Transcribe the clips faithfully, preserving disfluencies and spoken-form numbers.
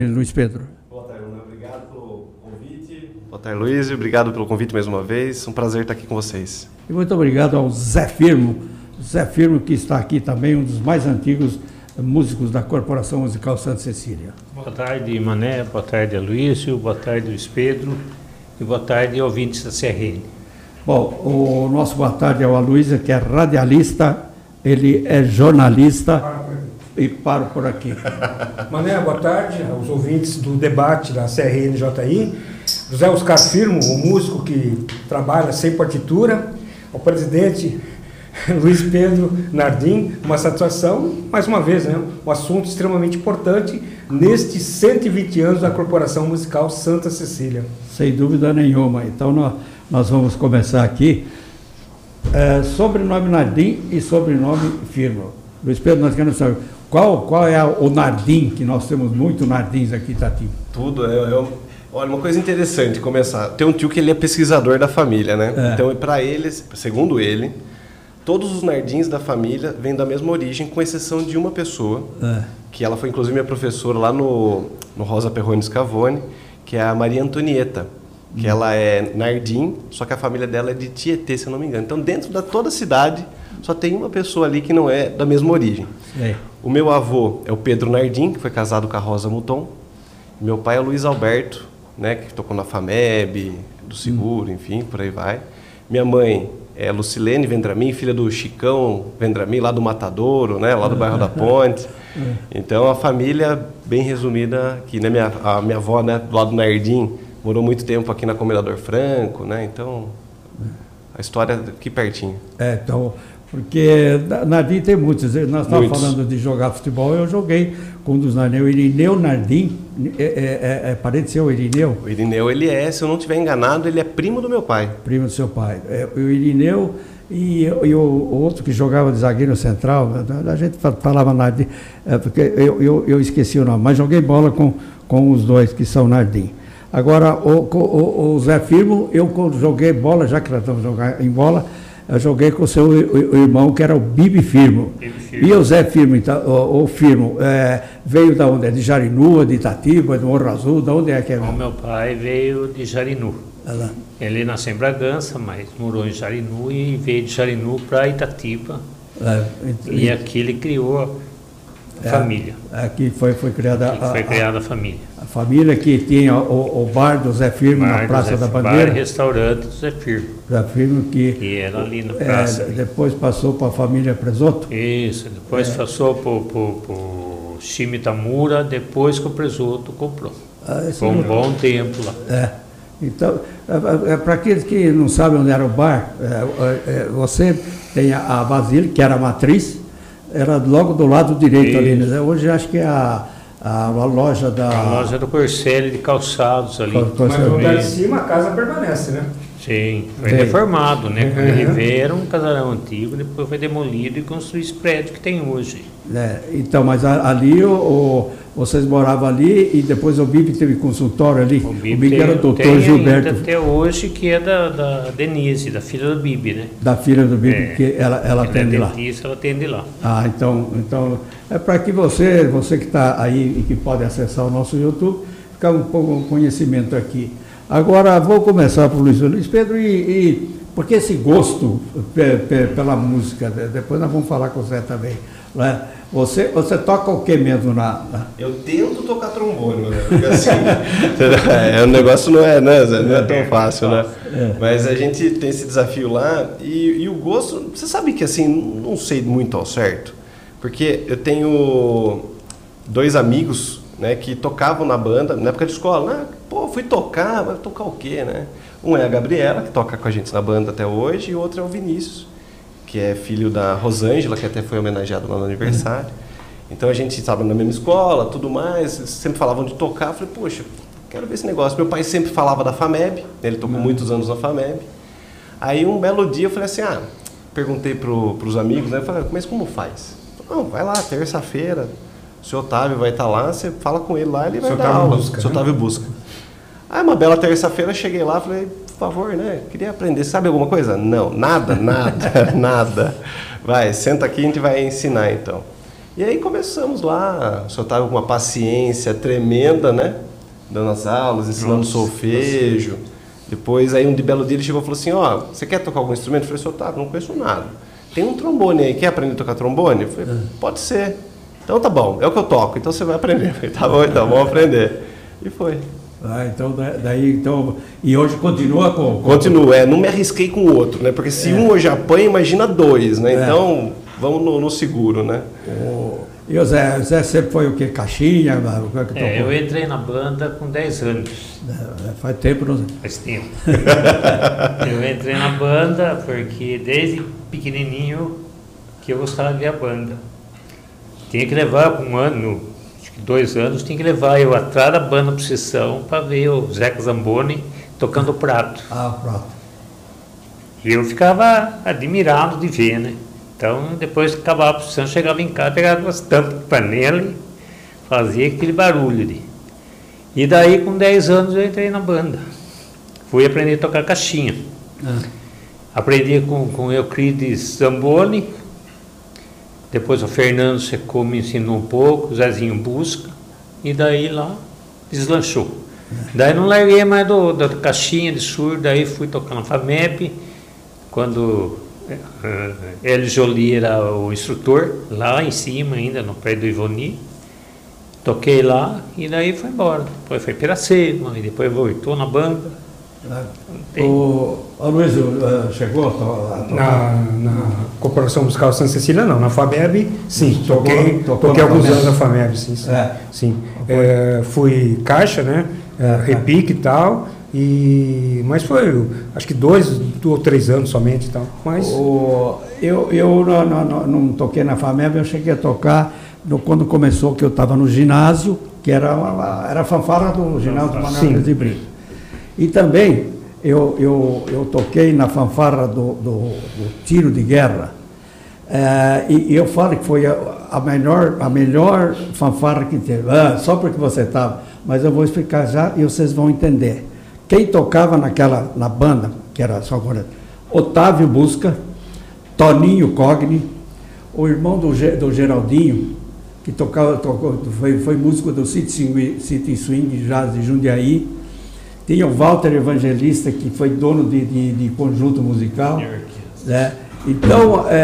Luiz Pedro. Boa tarde, obrigado pelo convite. Boa tarde, Luiz, obrigado pelo convite mais uma vez. Um prazer estar aqui com vocês. E muito obrigado ao Zé Firmo, Zé Firmo que está aqui também, um dos mais antigos músicos da Corporação Musical Santa Cecília. Boa tarde, Mané, boa tarde, Aloísio, boa tarde, Luiz Pedro, e boa tarde, ouvintes da C R N. Bom, o nosso boa tarde é o Aloísio, que é radialista, ele é jornalista. E paro por aqui. Mané, boa tarde aos ouvintes do debate da C R N J I. José Oscar Firmo, o músico que trabalha sem partitura. Ao presidente Luiz Pedro Nardim, uma satisfação, mais uma vez, né, um assunto extremamente importante nestes cento e vinte anos da Corporação Musical Santa Cecília. Sem dúvida nenhuma. Então nós, nós vamos começar aqui. É, sobrenome Nardim e sobrenome Firmo. Luiz Pedro, nós queremos saber qual, qual é o Nardim, que nós temos muito Nardins aqui em Itatiba. Tudo, é, é, olha, uma coisa interessante começar. Tem um tio que ele é pesquisador da família, né? É. Então, para ele, segundo ele, todos os Nardins da família vêm da mesma origem, com exceção de uma pessoa, é. que ela foi inclusive minha professora lá no, no Rosa Perrone Scavone, que é a Maria Antonieta, que hum. ela é Nardim, só que a família dela é de Tietê, se eu não me engano. Então, dentro da toda a cidade, só tem uma pessoa ali que não é da mesma origem. É. O meu avô é o Pedro Nardim, que foi casado com a Rosa Muton. Meu pai é o Luiz Alberto, né, que tocou na FAMEB, do Seguro, hum. enfim, por aí vai. Minha mãe é Lucilene Vendramin, filha do Chicão Vendramin, lá do Matadouro, né, lá do bairro da Ponte. Então, a família, bem resumida aqui, né, minha, a minha avó, né, do lado do Nardim, morou muito tempo aqui na Comendador Franco, né, então, a história aqui pertinho. É, então... Porque Nardim tem muitos. Nós estávamos falando de jogar futebol, eu joguei com um dos Nardim. O Irineu Nardim, é, é, é, é parente seu, o Irineu? O Irineu, ele é, se eu não estiver enganado, ele é primo do meu pai. Primo do seu pai. É, o Irineu e, e o, o outro que jogava de zagueiro central, a gente falava Nardim, é, porque eu, eu, eu esqueci o nome, mas joguei bola com, com os dois que são Nardim. Agora, o, o, o Zé Firmo, eu joguei bola, já que nós estamos jogando em bola, eu joguei com o seu o, o irmão, que era o Bibi Firmo. Bibi Firmo. E o Zé Firmo, então, o, o Firmo, é, veio da onde? É de Jarinu, de Itatiba, de Morro Azul, de onde é que é? O meu pai veio de Jarinu. Ah, ele nasceu em Bragança, mas morou em Jarinu e veio de Jarinu para Itatiba. É, e, e aqui ele criou a é, família. Aqui foi, foi criada aqui a, foi criada a família. A família que tinha o, o bar do Zé Firmo bar na Praça Zé, da Bandeira. Bar e restaurante do Zé Firmo. Zé Firmo que, que era ali na praça. É, depois passou para a família Presoto. Isso, depois é. passou para o Shimi Tamura, depois que o Presoto comprou. Ah, foi um bom tempo lá. É. Então, é, é, para aqueles que não sabem onde era o bar, é, é, você tem a, a Basílica, que era a matriz, era logo do lado direito. Isso. Ali, né? Hoje acho que é a, a, a loja da... A loja do Corselli de calçados ali. Mas no lugar de cima a casa permanece, né? Sim, foi Sim. reformado, né? Quando ele veio era um casarão antigo, depois foi demolido e construiu esse prédio que tem hoje. É, então, mas ali o, o, vocês moravam ali e depois o Bibi teve consultório ali. O Bibi, o Bibi era o doutor Gilberto. Até hoje, que é da, da Denise, da filha do Bibi, né? Da filha do Bibi, é, que ela, ela atende lá. Isso, ela atende lá. Ah, então, então é para que você, você que está aí e que pode acessar o nosso YouTube, ficar um pouco de conhecimento aqui. Agora, vou começar por Luiz, Luiz Pedro, e, e porque esse gosto pe, pe, pela música, depois nós vamos falar com o Zé também, né? Você, você toca o que mesmo na, na... Eu tento tocar trombone, né? Porque assim, é, o negócio não é, né, Zé? Não é tão fácil, né? É. Mas a gente tem esse desafio lá, e, e o gosto, você sabe que assim, não sei muito ao certo, porque eu tenho dois amigos, né, que tocavam na banda, na época de escola, né? Pô, fui tocar, vai tocar o quê, né? Um é a Gabriela, que toca com a gente na banda até hoje, e o outro é o Vinícius, que é filho da Rosângela, que até foi homenageado lá no aniversário. Então a gente estava na mesma escola, tudo mais, sempre falavam de tocar. Eu falei, poxa, quero ver esse negócio. Meu pai sempre falava da FAMEB, ele tocou uhum. muitos anos na FAMEB. Aí um belo dia eu falei assim, ah, perguntei para os amigos, né? Eu falei, mas como faz? Não, vai lá, terça-feira, o seu Otávio vai estar lá, você fala com ele lá, ele vai dar aula. O seu Otávio busca. Aí uma bela terça-feira, cheguei lá, falei, por favor, né, queria aprender, sabe alguma coisa? Não, nada, nada, nada. Vai, senta aqui e a gente vai ensinar então. E aí começamos lá, o senhor estava com uma paciência tremenda, né? Dando as aulas, ensinando nossa, solfejo. Nossa. Depois, aí um de belo dia ele chegou e falou assim, ó, oh, você quer tocar algum instrumento? Eu falei, senhor Otávio, não conheço nada. Tem um trombone aí, quer aprender a tocar trombone? Eu falei, pode ser. Então tá bom, é o que eu toco, então você vai aprender. Eu falei, tá bom, então vamos aprender. E foi. Ah, então daí, então, e hoje continua com... com... Continua, é, não me arrisquei com o outro, né? Porque se é. um hoje apanha, imagina dois, né? É. Então, vamos no, no seguro, né? Oh. E o Zé, o Zé sempre foi o quê? Caixinha? O que é, que é, eu entrei na banda com dez anos. É, faz tempo, não? Faz tempo. Eu entrei na banda porque desde pequenininho que eu gostava de ver a banda. Tinha que levar com um ano, acho que dois anos, tinha que levar eu atrás da banda por sessão para ver o Zeca Zamboni tocando o prato. Ah, o prato. E eu ficava admirado de ver, né? Então, depois que acabava a sessão, chegava em casa, pegava umas tampas de panela e fazia aquele barulho. De... E daí, com dez anos, eu entrei na banda. Fui aprender a tocar caixinha. Ah. Aprendi com, com o Euclides Zamboni. Depois o Fernando Secou me ensinou um pouco, o Zezinho Busca. E daí lá deslanchou. Ah. Daí não larguei mais do, da caixinha de surdo, daí fui tocar na FAMEP. Quando... Uh, Hélio Jolie era o instrutor, lá em cima ainda, no pé do Ivoni. Toquei lá e daí foi embora. Depois foi Piracema, e depois voltou na banda. É. O, o Luiz uh, chegou a tocar? Na, na Corporação Musical Santa Cecília, não. Na FAMEB, sim. Tocou, toquei tocou toquei alguns FAMEB. anos na FAMEB, sim. sim. É. sim. É, fui caixa, né? É, repique e tal. E, mas foi, acho que dois ou três anos somente. Então, mas... o, eu eu não, não, não toquei na FAMEB, eu cheguei a tocar no, quando começou, que eu estava no ginásio, que era, uma, era a fanfarra do ginásio do Manuel de Brito. E também eu, eu, eu toquei na fanfarra do, do, do tiro de guerra. É, e, e eu falo que foi a, a, melhor, a melhor fanfarra que teve. Ah, só porque você estava, mas eu vou explicar já e vocês vão entender. Quem tocava naquela, na banda, que era só agora, Otávio Busca, Toninho Cogni, o irmão do, do Geraldinho, que tocava, tocou, foi, foi músico do City Swing, City Swing Jazz de Jundiaí. Tinha o Walter Evangelista, que foi dono de, de, de conjunto musical. Né? Então, é,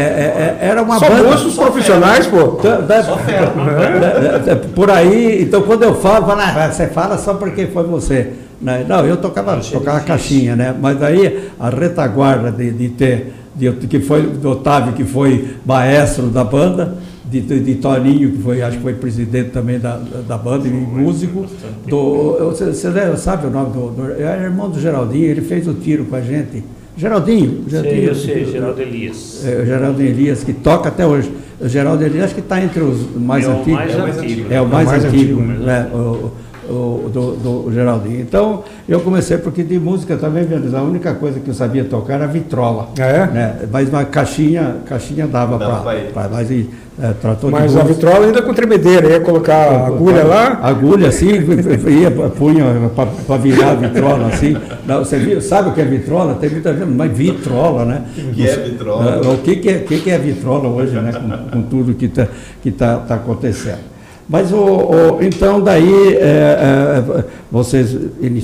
é, é, era uma só banda... Só profissionais, pô. Da, só ferro. É, é, por aí, então quando eu falo, falo ah, você fala só porque foi você. Não, eu tocava, tocava caixinha, né? Mas aí a retaguarda de, de ter, de, que foi do Otávio, que foi maestro da banda, de, de, de Toninho, que foi, acho que foi presidente também da, da banda, e músico. Do, você, você sabe o nome do, do... Era irmão do Geraldinho, ele fez o tiro com a gente. Geraldinho. Sei, eu sei, Geraldo Elias. É, o Geraldo Elias, que toca até hoje. O Geraldo Elias, acho que está entre os mais é antigos. Mais é, antigo. é o mais, é o mais antigo. antigo né? o, o, do, do Geraldinho. Então, eu comecei, porque de música também, a única coisa que eu sabia tocar era vitrola. É? Né? Mas uma caixinha, caixinha dava para... Mas, é, mas a vitrola ainda com tremedeira, ia colocar a agulha lá? Agulha, assim, ia, punha para virar a vitrola, assim. Não, você viu, sabe o que é vitrola? Tem muita gente, mas vitrola, né? O que é vitrola? O que, que, é, que, que é vitrola hoje, né? Com, com tudo que está que tá, tá acontecendo. Mas, o, o, então, daí, é, é, vocês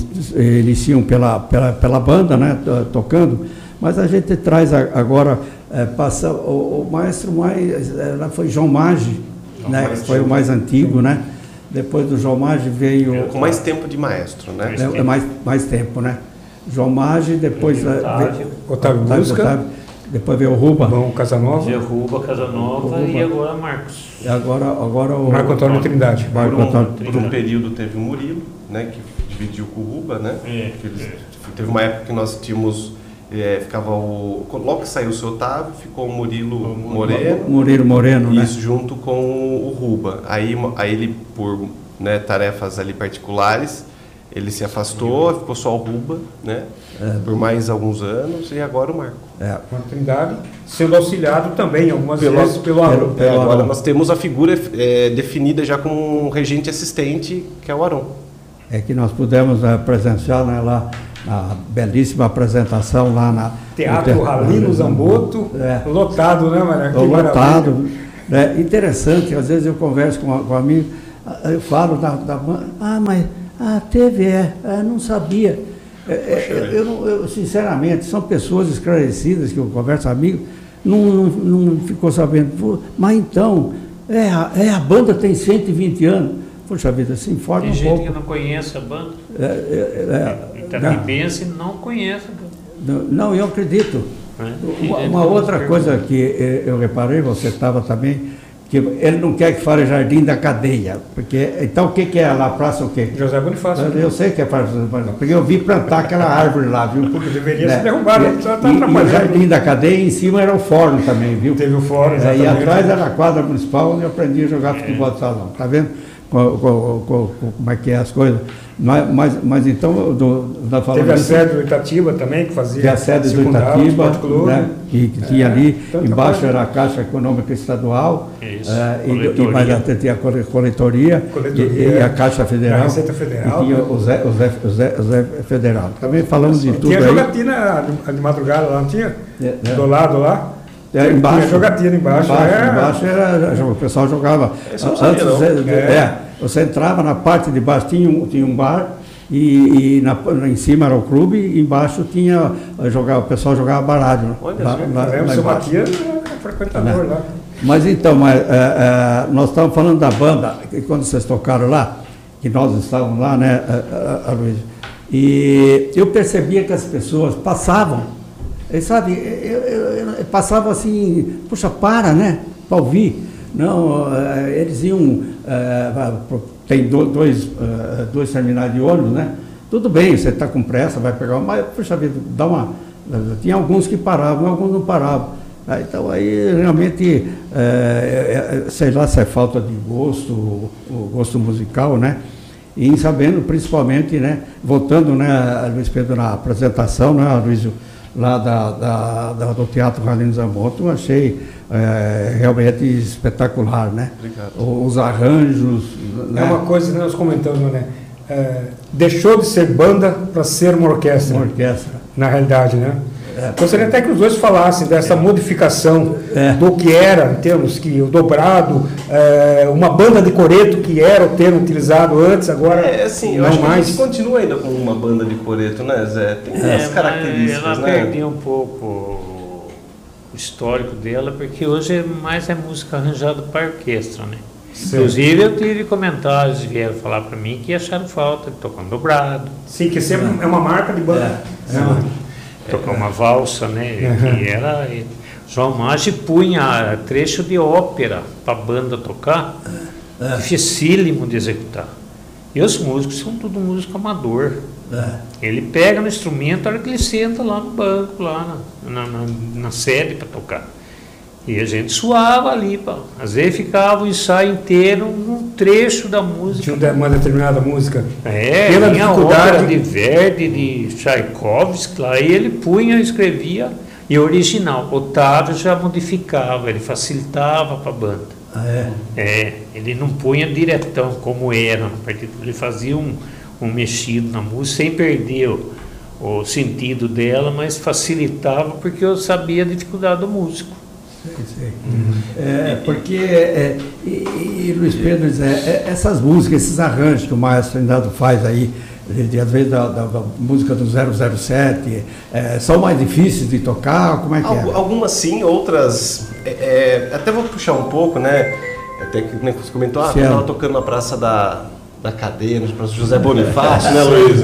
iniciam pela, pela, pela banda, né? Tocando, mas a gente traz agora... É, passa, o, o maestro mais é, foi João Maggi, né, que foi o mais antigo, né? Depois do João Maggi veio... Com mais tempo de maestro, né? É, mais, mais tempo, né? João Maggi, depois... Otávio, veio, Otávio Busca. Otávio, depois veio o Ruba. Bom, Casanova. Veio Ruba, Casanova Ruba. E agora Marcos. E agora, agora o... Marco Antônio Trindade. Marco por, um, Antônio. por um período teve o Murilo, né? Que dividiu com o Ruba, né? É, eles, é. Teve uma época que nós tínhamos... É, ficava o, logo que saiu o seu Otávio, ficou o Murilo Moreno. Murilo Moreno, isso, né? Junto com o Ruba. Aí, aí ele, por né, tarefas ali particulares, ele se afastou, ficou só o Ruba, né? É. Por mais alguns anos, e agora o Marco. É. Marco Trindade, sendo auxiliado também algumas pelo, vezes pelo Aron. É, agora nós temos a figura é, definida já como um regente assistente, que é o Aron. É que nós pudemos uh, presenciar, né, lá a belíssima apresentação lá na... Teatro Ralino Zamboto, é. Lotado, né, Maria? Lotado. Né? Interessante, às vezes eu converso com, com um amigo, eu falo da, da banda, ah, mas ah, teve, é, é não sabia. É, é, eu, eu, sinceramente, são pessoas esclarecidas que eu converso amigo, não, não, não ficou sabendo. Mas então, é, a, é, a banda tem cento e vinte anos. Poxa vida, se informa tem um gente pouco. que não conhece a banda. É, é, é, Itatibense não conhece a banda. Não, eu acredito. É. Uma, uma outra coisa que eu reparei, você estava também, que ele não quer que fale Jardim da Cadeia, porque, então o que, que é lá, praça o quê? José Bonifácio. Eu, eu sei que é praça, porque eu vi plantar aquela árvore lá, viu? Porque deveria né? ser derrubado, e, só tá e, e o Jardim da Cadeia em cima era o fórum também, viu? Teve o fórum, exatamente. É, e atrás era a quadra municipal onde eu aprendi a jogar futebol de salão, tá vendo? Com, com, com, como é que é as coisas. Mas, mas, mas então, do, da teve a sede do Itatiba também, que fazia. Teve a sede do Itatiba, né, que, que tinha é, ali, embaixo coisa. Era a Caixa Econômica Estadual, Isso, é, e, e mais até tinha a coletoria, coletoria e, e a Caixa Federal, a Receita Federal, e tinha o Zé, o Zé, o Zé, o Zé Federal. Também falamos de tudo tinha aí. Tinha jogatina de madrugada lá, não tinha? É, é. Do lado lá. É, embaixo, tinha jogatina embaixo. Embaixo, é. embaixo era, o pessoal jogava. Isso não sabia, antes, não. É, é, você entrava na parte de baixo, tinha um, tinha um bar, e, e na, em cima era o clube, e embaixo tinha, jogava, o pessoal jogava baralho. Olha, lá, lá, lá, lá seu Matias é frequentador lá. Mas então, mas, é, é, nós estávamos falando da banda, que quando vocês tocaram lá, que nós estávamos lá, né, a, a, a Luiz, e eu percebia que as pessoas passavam. E, sabe, eu, eu, eu passava assim, puxa, para, né, para ouvir. Não, eles iam, tem dois, dois terminais de ônibus, né? Tudo bem, você está com pressa, vai pegar, mas, puxa vida, dá uma. Tinha alguns que paravam, alguns não paravam. Então aí realmente, é, sei lá se é falta de gosto, o gosto musical, né? E sabendo principalmente, né, voltando, né, Luiz Pedro, na apresentação, né, Luiz, lá da, da, da, do Teatro Raulino Zamotto, eu achei é, realmente espetacular, né? Obrigado. Os arranjos. É, né? Uma coisa que nós comentamos, né? É, deixou de ser banda para ser uma orquestra. Uma orquestra. Na realidade, né? É. Gostaria até que os dois falassem dessa é. modificação é. do que era, em termos que o dobrado, é, uma banda de coreto que era o termo utilizado antes, agora é, assim, eu não acho mais. Que a gente continua ainda com uma banda de coreto, né, Zé? Tem é, as características, ela né? perdeu um pouco o histórico dela, porque hoje é mais é música arranjada para orquestra, né? Sim. Inclusive eu tive comentários que vieram falar para mim que acharam falta de tocar um dobrado. Sim, que sempre é uma marca de banda. É. É. Tocar uma valsa, né? Uhum. Que era. João Maggi punha trecho de ópera para a banda tocar, é. dificílimo de executar. E os músicos são tudo músico amador. É. Ele pega no instrumento, a hora que ele senta lá no banco, lá na, na, na, na sede para tocar. E a gente suava ali, pá. Às vezes ficava o ensaio inteiro num trecho da música. Tinha uma determinada música. É, pela dificuldade de Verdi, de Tchaikovsky, lá ele punha, escrevia, e original. Otávio já modificava, ele facilitava para a banda. Ah, é? É, ele não punha diretão como era na partitura, ele fazia um, um mexido na música sem perder o, o sentido dela, mas facilitava porque eu sabia a dificuldade do músico. Sei. Uhum. É, porque, é, e, e Luiz Pedro, é, é, essas músicas, esses arranjos que o Maestro Trindade faz aí, de, de, às vezes da, da, da música do zero zero sete, é, são mais difíceis de tocar? Como é que Algu é? Algumas sim, outras. É, até vou puxar um pouco, né? Até que né, você comentou, ah, eu estava tocando na Praça da, da Cadeia, na Praça José Bonifácio, né, Luiz?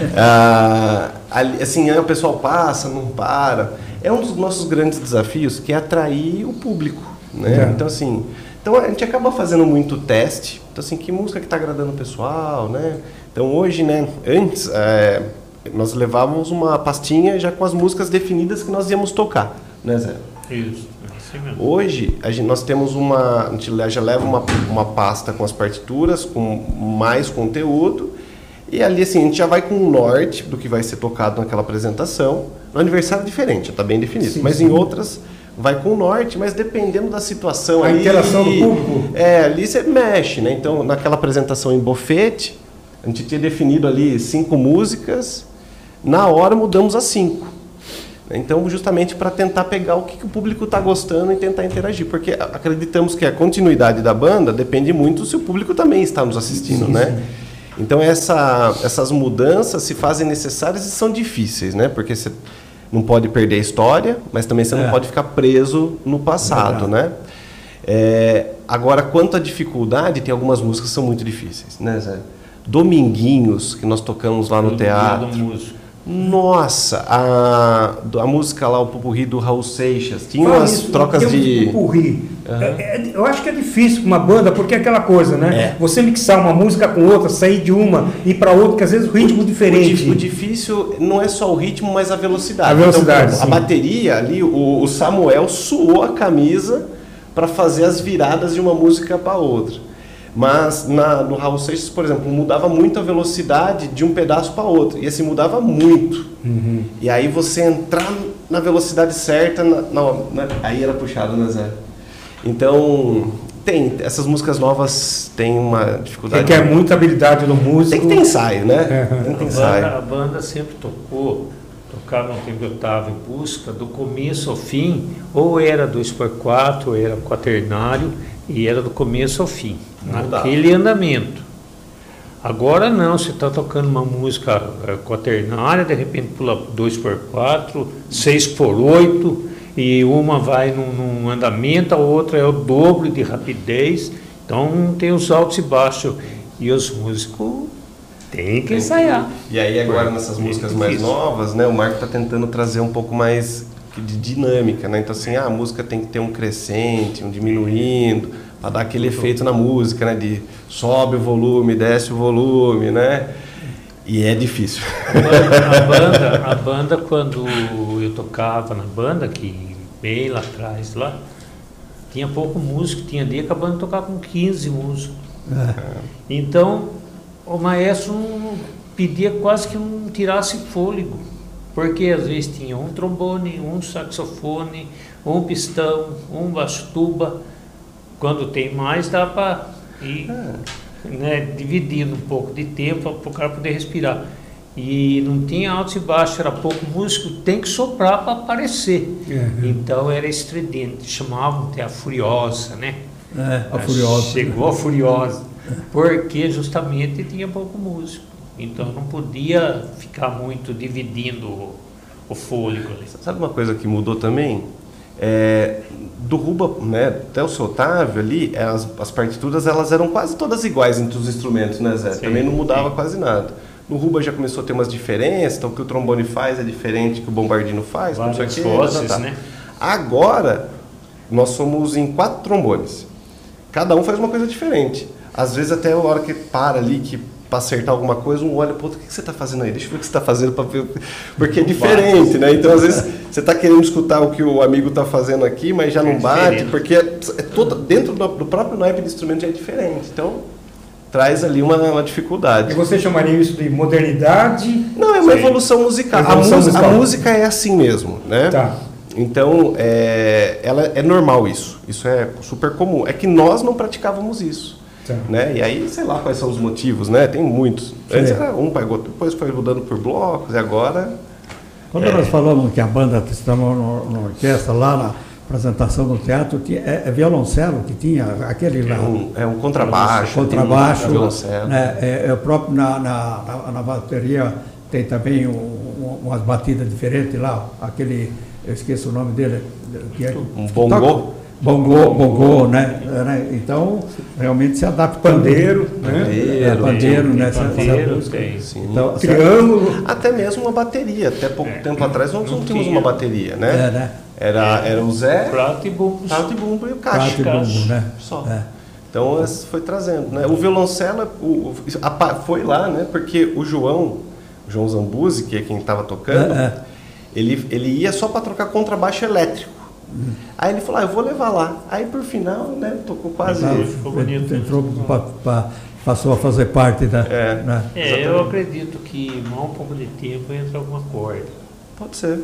Ah, ali, assim, aí o pessoal passa, não para. É um dos nossos grandes desafios, que é atrair o público, né? É. Então, assim, então a gente acaba fazendo muito teste. Então, assim, que música que está agradando o pessoal, né? Então, hoje, né? Antes, é, nós levávamos uma pastinha já com as músicas definidas que nós íamos tocar, né, Zé? Isso, assim mesmo. Hoje, a gente, nós temos uma... A gente já leva uma, uma pasta com as partituras, com mais conteúdo, e ali, assim, a gente já vai com o norte do que vai ser tocado naquela apresentação. No aniversário é diferente, está bem definido. Sim, mas sim. Em outras, vai com o norte, mas dependendo da situação... A ali, interação do público. É, ali você mexe, né? Então, naquela apresentação em bofete, a gente tinha definido ali cinco músicas, na hora mudamos a cinco. Então, justamente para tentar pegar o que, que o público está gostando e tentar interagir, porque acreditamos que a continuidade da banda depende muito se o público também está nos assistindo, sim, né? Sim. Então, essa, essas mudanças se fazem necessárias e são difíceis, né? Porque você não pode perder a história, mas também você é. não pode ficar preso no passado, é né? É, agora, quanto à dificuldade, tem algumas músicas que são muito difíceis, né, Zé? Dominguinhos, que nós tocamos lá no teatro. Nossa, a, a música lá, o Pupurri do Raul Seixas, tinha Fala umas isso, trocas de... Pupurri. Uhum. É, é, eu acho que é difícil uma banda, porque é aquela coisa, né? É. Você mixar uma música com outra, sair de uma e ir para outra, que às vezes o ritmo é diferente. O, o difícil não é só o ritmo, mas a velocidade. A velocidade, então, a bateria ali, o, o Samuel suou a camisa para fazer as viradas de uma música para outra. Mas na, no Raul Seixas, por exemplo, mudava muito a velocidade de um pedaço para outro. E assim, mudava muito. Uhum. E aí você entrar na velocidade certa, na, na, na, aí era puxado, né, Zé? Então, tem. Essas músicas novas têm uma dificuldade. Tem que é muita habilidade no músico. Tem que ter ensaio, né? Uhum. Tem que ter a, ensaio. banda, a banda sempre tocou, tocava no tempo que eu estava em busca, do começo ao fim, ou era dois por quatro, ou era quaternário, e era do começo ao fim, naquele andamento. Agora não, você está tocando uma música é, quaternária, de repente pula dois por quatro, seis por oito, e uma vai num, num andamento, a outra é o dobro de rapidez, então tem os altos e baixos, e os músicos têm que ensaiar. E aí agora nessas músicas mais novas, né, o Marco está tentando trazer um pouco mais de dinâmica, né? Então assim, ah, a música tem que ter um crescente, um diminuindo, para dar aquele efeito na música, né? De sobe o volume, desce o volume, né? E é difícil. A banda, a banda quando eu tocava na banda, que bem lá atrás, lá, tinha pouco músico, tinha dia que a banda tocava com quinze músicos. É. Então, o maestro pedia quase que não tirasse fôlego. Porque às vezes tinha um trombone, um saxofone, um pistão, um baixo tuba. Quando tem mais, dá para ir ah. né, dividindo um pouco de tempo para o cara poder respirar. E não tinha altos e baixos, era pouco músico, tem que soprar para aparecer. Uhum. Então era estridente, chamavam até a Furiosa, né? É, a Furiosa. Chegou a Furiosa, porque justamente tinha pouco músico. Então não podia ficar muito dividindo o, o fôlego ali. Sabe uma coisa que mudou também? É, do Ruba, né, até o seu Otávio ali, as, as partituras elas eram quase todas iguais entre os instrumentos, né, Zé? Sim, também não mudava sim. quase nada. No Ruba já começou a ter umas diferenças, então o que o trombone faz é diferente do que o bombardino faz. Várias vozes, tá. né? Agora, nós somos em quatro trombones. Cada um faz uma coisa diferente. Às vezes até a hora que para ali, que para acertar alguma coisa, um olha, pô, o que você está fazendo aí? Deixa eu ver o que você está fazendo, pra ver. Porque é diferente, né? Então, às vezes, você está querendo escutar o que o amigo está fazendo aqui, mas já não bate, porque é todo, dentro do, do próprio naipe de instrumento já é diferente. Então, traz ali uma, uma dificuldade. E você chamaria isso de modernidade? Não, é uma evolução musical. Evolução a, musical. A música é assim mesmo, né? Tá. Então, é, ela, é normal isso. Isso é super comum. É que nós não praticávamos isso. Né? E aí, sei lá quais são os motivos, né? Tem muitos. Antes era um pegou, depois foi mudando por blocos, e agora... Quando é... nós falamos que a banda estava na orquestra, lá na apresentação do teatro, tinha, é, é violoncelo que tinha, aquele lá... É um, é um contrabaixo. Contrabaixo. Um violoncelo. Né? É, é próprio na, na, na, na bateria tem também um, um, umas batidas diferentes lá, aquele, eu esqueço o nome dele. Que é, um bongô? Bongô, bongô, né? Então, realmente se adapta. Pandeiro, né? Pandeiro, é, pandeiro, tem, né? Pandeiro, essa, tem. Sim. Então, triângulo. Até mesmo uma bateria. Até pouco é, tempo atrás nós não, não tínhamos uma bateria, né? É, né? Era, era o Zé, prato e bumbo. Prato e bumbo e o caixa. Prato e bumbo, né? Só. É. Então, foi trazendo, né? O violoncelo o, a, foi lá, né? Porque o João, o João Zambuzi, que é quem estava tocando, é, é. Ele, ele ia só para trocar contrabaixo elétrico. Hum. Aí ele falou, ah, eu vou levar lá. Aí por final, né, tocou quase. Ah, ficou bonito. Entrou, pa, pa, passou a fazer parte da. É, né? é eu acredito que mal um pouco de tempo entra alguma corda. Pode ser.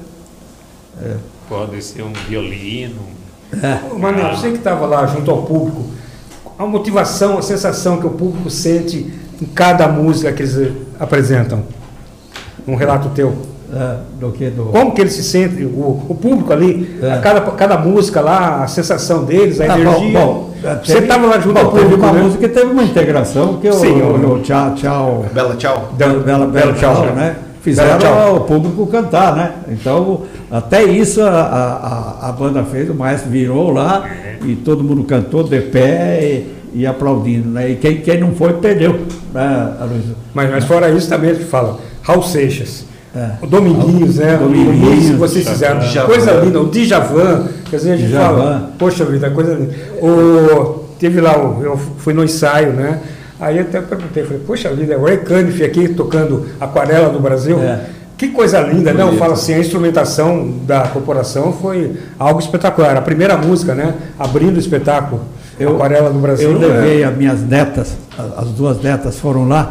É. Pode ser um violino. É. Manel, você que estava lá junto ao público, a motivação, a sensação que o público sente em cada música que eles apresentam. Um relato teu. É, do que do... Como que eles se sentem, o, o público ali, É. a cada, cada música lá, a sensação deles, a Ah, energia. bom, bom, Você teve- estava lá junto bom, ao teve público, uma né? música que teve uma integração, que Sim, o, o- o Tchau, Tchau, Bela, tchau. Bela, Bela, Bela Tchau, Tchau, né? né? Fizeram Bela Tchau. o público cantar, né? Então, até isso a, a, a banda fez, o maestro virou lá e todo mundo cantou de pé e, e aplaudindo, né? E quem, quem não foi, perdeu, né, Aloysio? Mas, mas fora isso também a gente fala, Raul Seixas, É. o Dominguinhos, né? Dominguinhos, O músico que vocês fizeram, Djavan. coisa linda, o Djavan, quer dizer, a gente Djavan. fala, poxa vida, coisa linda. O, teve lá, o- eu fui no ensaio, né? Aí eu até perguntei, falei, poxa vida, é o Ray Caniff aqui tocando Aquarela do Brasil. É. Que coisa linda, né? Eu Bonito. falo assim, a instrumentação da corporação foi algo espetacular. A primeira música, né? Abrindo o espetáculo, Eu- Aquarela do Brasil. Eu levei as minhas netas, a- as duas netas foram lá,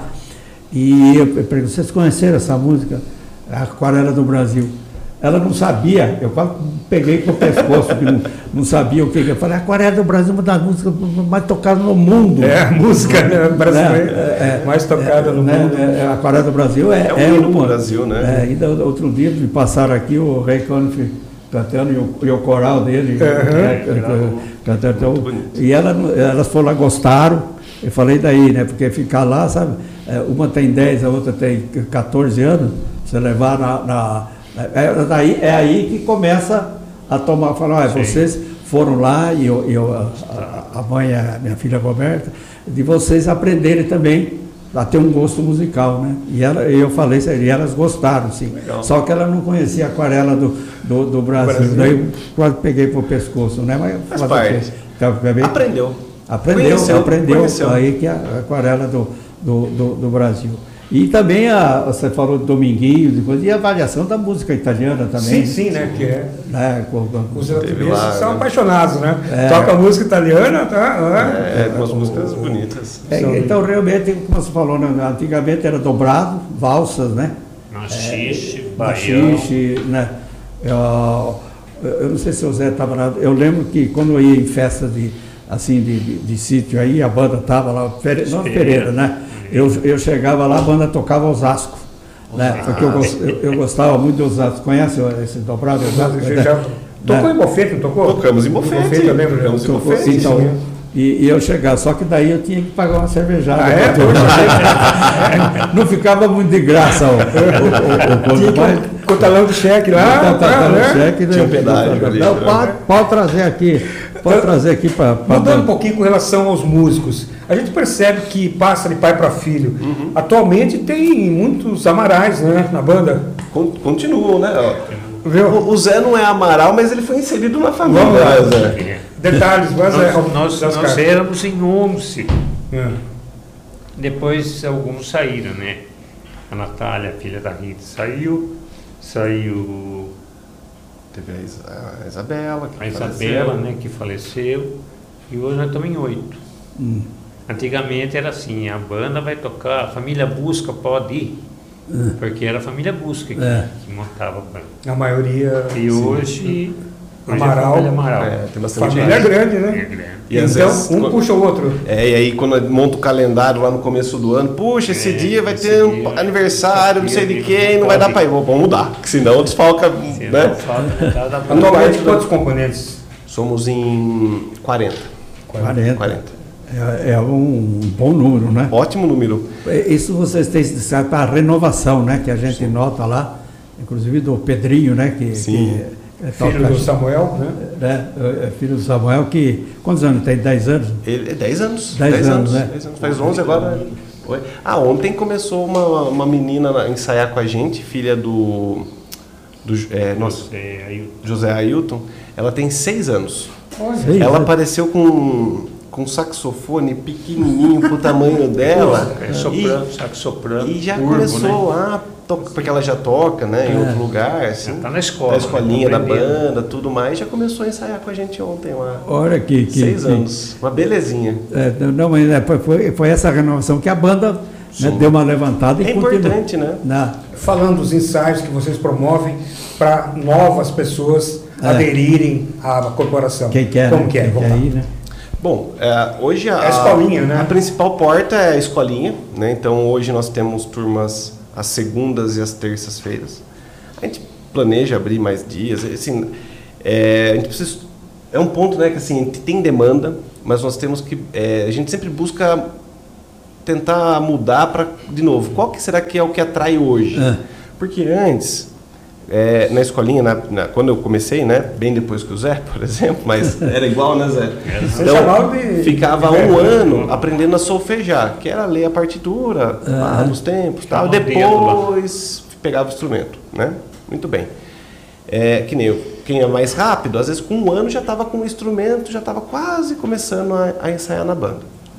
e eu perguntei, vocês conheceram essa música? A Aquarela do Brasil. Ela não sabia, eu quase peguei com o pescoço, que não, não sabia o que que eu falei. A Aquarela do Brasil é uma das músicas mais tocadas no mundo. É, a música né, brasileira É, é, mais tocada é, no né, mundo. é, a Aquarela do Brasil é, É o é hino do uma. Brasil, né? É, ainda outro dia me passaram aqui o Ray Conniff cantando e o, e o coral dele. Uhum. né, can- cantando, então, bonito. e ela, elas foram lá, gostaram. Eu falei daí, né? Porque ficar lá, sabe? é, Uma tem dez, a outra tem quatorze anos. Você levar na. na é, daí, é aí que começa a tomar. Falar, olha, vocês foram lá e eu, eu, a, a mãe, a minha filha Roberta, de vocês aprenderem também a ter um gosto musical, né? E ela, eu falei isso aí, e elas gostaram, sim. Legal. Só que ela não conhecia a Aquarela do, do, do Brasil. Brasil. Daí eu quase peguei pro pescoço, né? Mas Faz fazer o quê? parte. Então, foi bem- Aprendeu. Aprendeu, Conheceu, aprendeu conheceu. aí que é a aquarela do, do, do, do Brasil. E também a, você falou do Dominguinhos e coisa, e a variação da música italiana também. Sim, sim, né? Que é. Né, com- com- Os Teve portugueses lá, são né? apaixonados, né? É. Toca música italiana, tá? É, umas músicas bonitas. É, então, realmente, como você falou, né, antigamente era dobrado, valsas, né? Machixe, baião. Machixe, né? Eu, eu não sei se o Zé estava lá. Eu lembro que quando eu ia em festas de, assim, de, de, de sítio aí, a banda estava lá, Pere, não Pereira, né? Eu, eu chegava lá, a banda tocava Osasco. Né? Porque eu, gos- eu, eu gostava muito de Osasco. Conhece esse dobrado Osasco? Você já tocou Né? em Bofete, não tocou? Tocamos em Bofete, eu lembro. tocamos em já. Bofete. Sim, Então, sim. e, e eu chegava, só que daí eu tinha que pagar uma cervejada. Ah, é? pra turma. Não ficava muito de graça o, o, o, o, Tinha o, mas- que o talão de cheque lá, Tá, tá, tá no né? cheque, né? Tinha um pedágio ali, Não, né? pode, pode trazer aqui, pode trazer aqui para. Mudando um pouquinho com relação aos músicos, a gente percebe que passa de pai para filho. Uhum. Atualmente tem muitos Amarais, né, na banda. Con- Continuam, né? ó. Viu? O, o Zé não é Amaral, mas ele foi inserido na família, Vamos lá. né, Zé? Detalhes, mas é. Nós, nós, das nós caras. éramos em onze. É. Depois alguns saíram, né? A Natália, a filha da Rita, saiu. Saiu Teve a, Isa- a Isabela. Que a faleceu. Isabela, né, que faleceu. E hoje nós estamos em oito. Hum. Antigamente era assim, a banda vai tocar, a família Busca pode ir. Porque era a família Busca que, É. que montava a banda. A maioria. E hoje, hoje Amaral. é a família Amaral. É, tem bastante Família gente. grande, É né? grande. E às então, vezes, um quando- puxa o outro. É, e aí quando monta o calendário lá no começo do ano, puxa, esse É, dia vai esse ter um dia- aniversário, não esse sei dia de quem, não não vai dar pode pra ir, vou- vamos mudar, porque senão desfalca, Se né? não falta metade da banda. Atualmente, quantos componentes? Somos em quarenta. quarenta. quarenta. É, é um bom número, né? Ótimo número. Isso vocês têm para a renovação, né? Que a gente nota lá, inclusive do Pedrinho, né? Que, Sim. que é Filho do Samuel, né? né? É filho do Samuel, que. Quantos anos tem? dez anos? Ele é dez anos. dez dez anos, né? dez anos. Faz onze agora. Oi. Ah, ontem começou uma, uma menina a ensaiar com a gente, filha do, do é, nossa, É, aí José Ailton. Ela tem seis anos. Seis, Ela né? apareceu com, com um saxofone pequenininho pro tamanho dela. é soprano, saco soprano. E, e já curvo, começou né? lá, to- porque ela já toca, né, em É. outro lugar, assim. Já tá na escola, Na escolinha né, da aprendendo. banda, tudo mais. Já começou a ensaiar com a gente ontem lá. Olha que. que Seis que- anos. Uma belezinha. É, não, mas é, foi- foi, foi essa renovação que a banda né, deu uma levantada e É continua. importante, né? Na, Falando dos ensaios que vocês promovem para novas pessoas É. aderirem à corporação. quem quer, Como né? que é? Quem Vamos quer lá. ir, né? Bom, é, hoje a, É a escolinha, né? a principal porta é a escolinha, né? Então hoje nós temos turmas às segundas e às terças-feiras. A gente planeja abrir mais dias, assim, é, a gente precisa, é um ponto, né, que assim, a gente tem demanda, mas nós temos que, é, a gente sempre busca tentar mudar para, de novo, qual que será que é o que atrai hoje? É. Porque antes, é, na escolinha, na, na, quando eu comecei, né, bem depois que o Zé, por exemplo, mas era igual, né, Zé? Então, de, ficava de um ano aprendendo a solfejar, que era ler a partitura, ah, nos tempos, tal, depois pegava o instrumento, né? Muito bem. É, que nem eu, quem é mais rápido, às vezes com um ano já estava com o instrumento, já estava quase começando a, a ensaiar na banda.